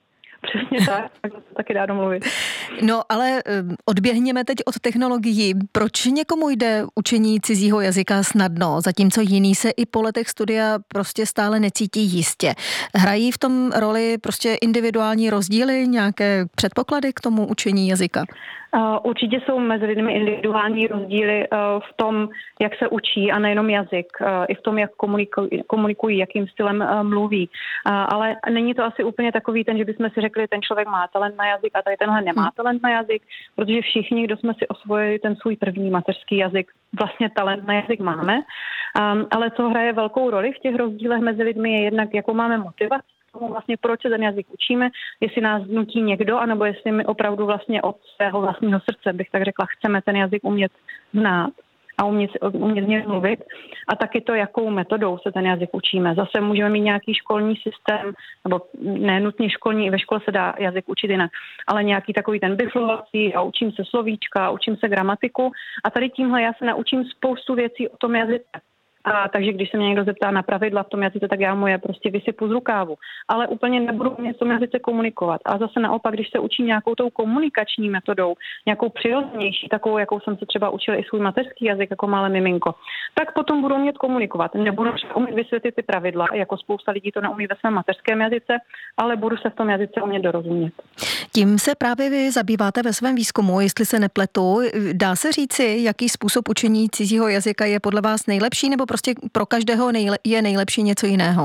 Přesně tak, tak to taky dá domluvit. No ale odběhněme teď od technologií. Proč někomu jde učení cizího jazyka snadno, zatímco jiný se i po letech studia prostě stále necítí jistě? Hrají v tom roli prostě individuální rozdíly, nějaké předpoklady k tomu učení jazyka? Uh, určitě jsou mezi lidmi individuální rozdíly uh, v tom, jak se učí a nejenom jazyk, uh, i v tom, jak komunikují, komunikují jakým stylem uh, mluví. Uh, ale není to asi úplně takový ten, že bychom si řekli, ten člověk má talent na jazyk a tady tenhle nemá talent na jazyk, protože všichni, kdo jsme si osvojili ten svůj první mateřský jazyk, vlastně talent na jazyk máme. Um, ale co hraje velkou roli v těch rozdílech mezi lidmi je jednak, jakou máme motivaci, vlastně proč se ten jazyk učíme, jestli nás nutí někdo, anebo jestli my opravdu vlastně od svého vlastního srdce, bych tak řekla, chceme ten jazyk umět znát a umět, umět z něj mluvit. A taky to, jakou metodou se ten jazyk učíme. Zase můžeme mít nějaký školní systém, nebo ne nutně školní, i ve škole se dá jazyk učit jinak, ale nějaký takový ten biflovací a učím se slovíčka, učím se gramatiku a tady tímhle já se naučím spoustu věcí o tom jazyce. A takže když se mě někdo zeptá na pravidla v tom jazyce, tak já mu je prostě vysypu z rukávu. Ale úplně nebudu umět v tom jazyce komunikovat. A zase naopak, když se učím nějakou tou komunikační metodou, nějakou přirozenější, takovou, jakou jsem se třeba učila i svůj mateřský jazyk jako malé miminko, tak potom budu umět komunikovat. Nebudu umět vysvětlit ty pravidla, jako spousta lidí to neumí ve svém mateřském jazyce, ale budu se v tom jazyce umět dorozumět. Tím se právě vy zabýváte ve svém výzkumu, jestli se nepletu. Dá se říci, jaký způsob učení cizího jazyka je podle vás nejlepší, nebo prostě pro každého nejle- je nejlepší něco jiného?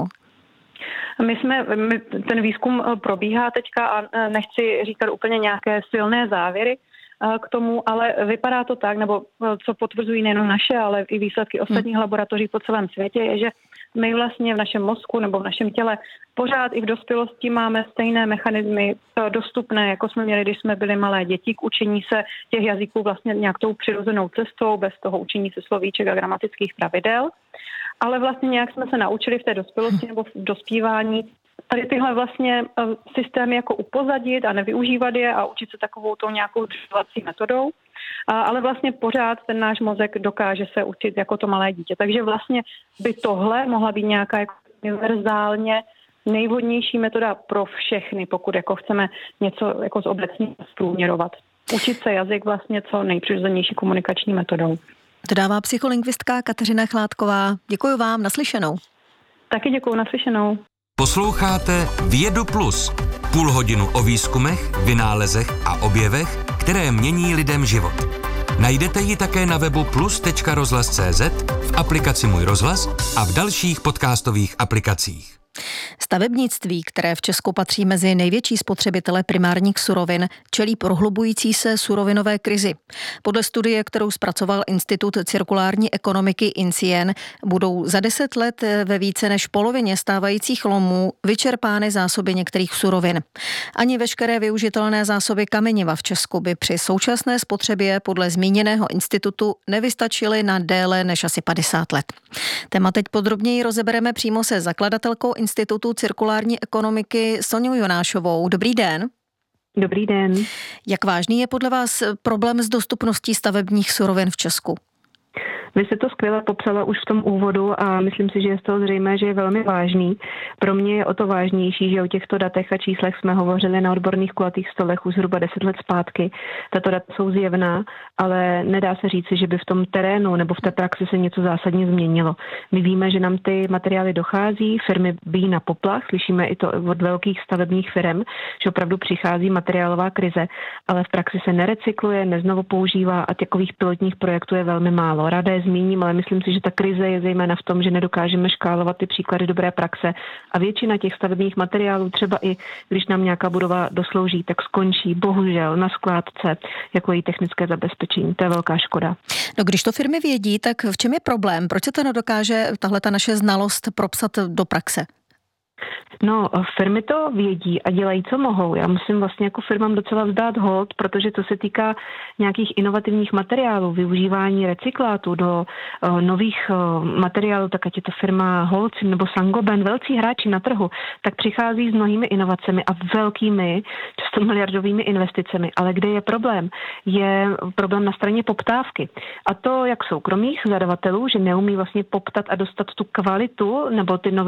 My jsme, my, ten výzkum probíhá teďka a nechci říkat úplně nějaké silné závěry k tomu, ale vypadá to tak, nebo co potvrzují nejen naše, ale i výsledky ostatních hmm. laboratoří po celém světě, je, že my vlastně v našem mozku nebo v našem těle pořád i v dospělosti máme stejné mechanismy dostupné, jako jsme měli, když jsme byli malé děti, k učení se těch jazyků vlastně nějak tou přirozenou cestou, bez toho učení se slovíček a gramatických pravidel. Ale vlastně nějak jsme se naučili v té dospělosti nebo v dospívání tady tyhle vlastně systémy jako upozadit a nevyužívat je a učit se takovou tou nějakou dřevací metodou. Ale vlastně pořád ten náš mozek dokáže se učit jako to malé dítě. Takže vlastně by tohle mohla být nějaká jako univerzálně nejvhodnější metoda pro všechny, pokud jako chceme něco jako zobecně zprůměrovat. Učit se jazyk vlastně co nejpřirozenější komunikační metodou. Dodává psycholingvistka Kateřina Chládková. Děkuji vám, naslyšenou. Taky děkuji, naslyšenou. Posloucháte Vědu Plus. Půl hodinu o výzkumech, vynálezech a objevech, které mění lidem život. Najdete ji také na webu plus tečka rozhlas tečka cé zet, v aplikaci Můj rozhlas a v dalších podcastových aplikacích. Stavebnictví, které v Česku patří mezi největší spotřebitele primárních surovin, čelí prohlubující se surovinové krizi. Podle studie, kterou zpracoval Institut cirkulární ekonomiky INCIEN, budou za deset let ve více než polovině stávajících lomů vyčerpány zásoby některých surovin. Ani veškeré využitelné zásoby kameniva v Česku by při současné spotřebě podle zmíněného institutu nevystačily na déle než asi padesát let. Téma teď podrobněji rozebereme přímo se zakladatelkou Institutu cirkulární ekonomiky Soňou Jonášovou. Dobrý den. Dobrý den. Jak vážný je podle vás problém s dostupností stavebních surovin v Česku? Vy jste to skvěle popsala už v tom úvodu a myslím si, že je z toho zřejmé, že je velmi vážný. Pro mě je o to vážnější, že o těchto datech a číslech jsme hovořili na odborných kulatých stolech už zhruba deset let zpátky. Tato data jsou zjevná, ale nedá se říci, že by v tom terénu nebo v té praxi se něco zásadně změnilo. My víme, že nám ty materiály dochází, firmy bijí na poplach, slyšíme i to od velkých stavebních firm, že opravdu přichází materiálová krize, ale v praxi se nerecykluje, neznovu používá a takových pilotních projektů je velmi málo. Ráda je zmíním, ale myslím si, že ta krize je zejména v tom, že nedokážeme škálovat ty příklady dobré praxe a většina těch stavebních materiálů, třeba i když nám nějaká budova doslouží, tak skončí bohužel na skládce jako její technické zabezpečení. To je velká škoda. No, když to firmy vědí, tak v čem je problém? Proč se to nedokáže tahle ta naše znalost propsat do praxe? No, firmy to vědí a dělají, co mohou. Já musím vlastně jako firmám docela vzdát hold, protože to se týká nějakých inovativních materiálů, využívání recyklátů do uh, nových uh, materiálů, tak ať je to firma Holcim nebo Saint-Gobain, velcí hráči na trhu, tak přichází s mnohými inovacemi a velkými, často miliardovými investicemi. Ale kde je problém? Je problém na straně poptávky. A to jak soukromých zadavatelů, že neumí vlastně poptat a dostat tu kvalitu nebo ty nové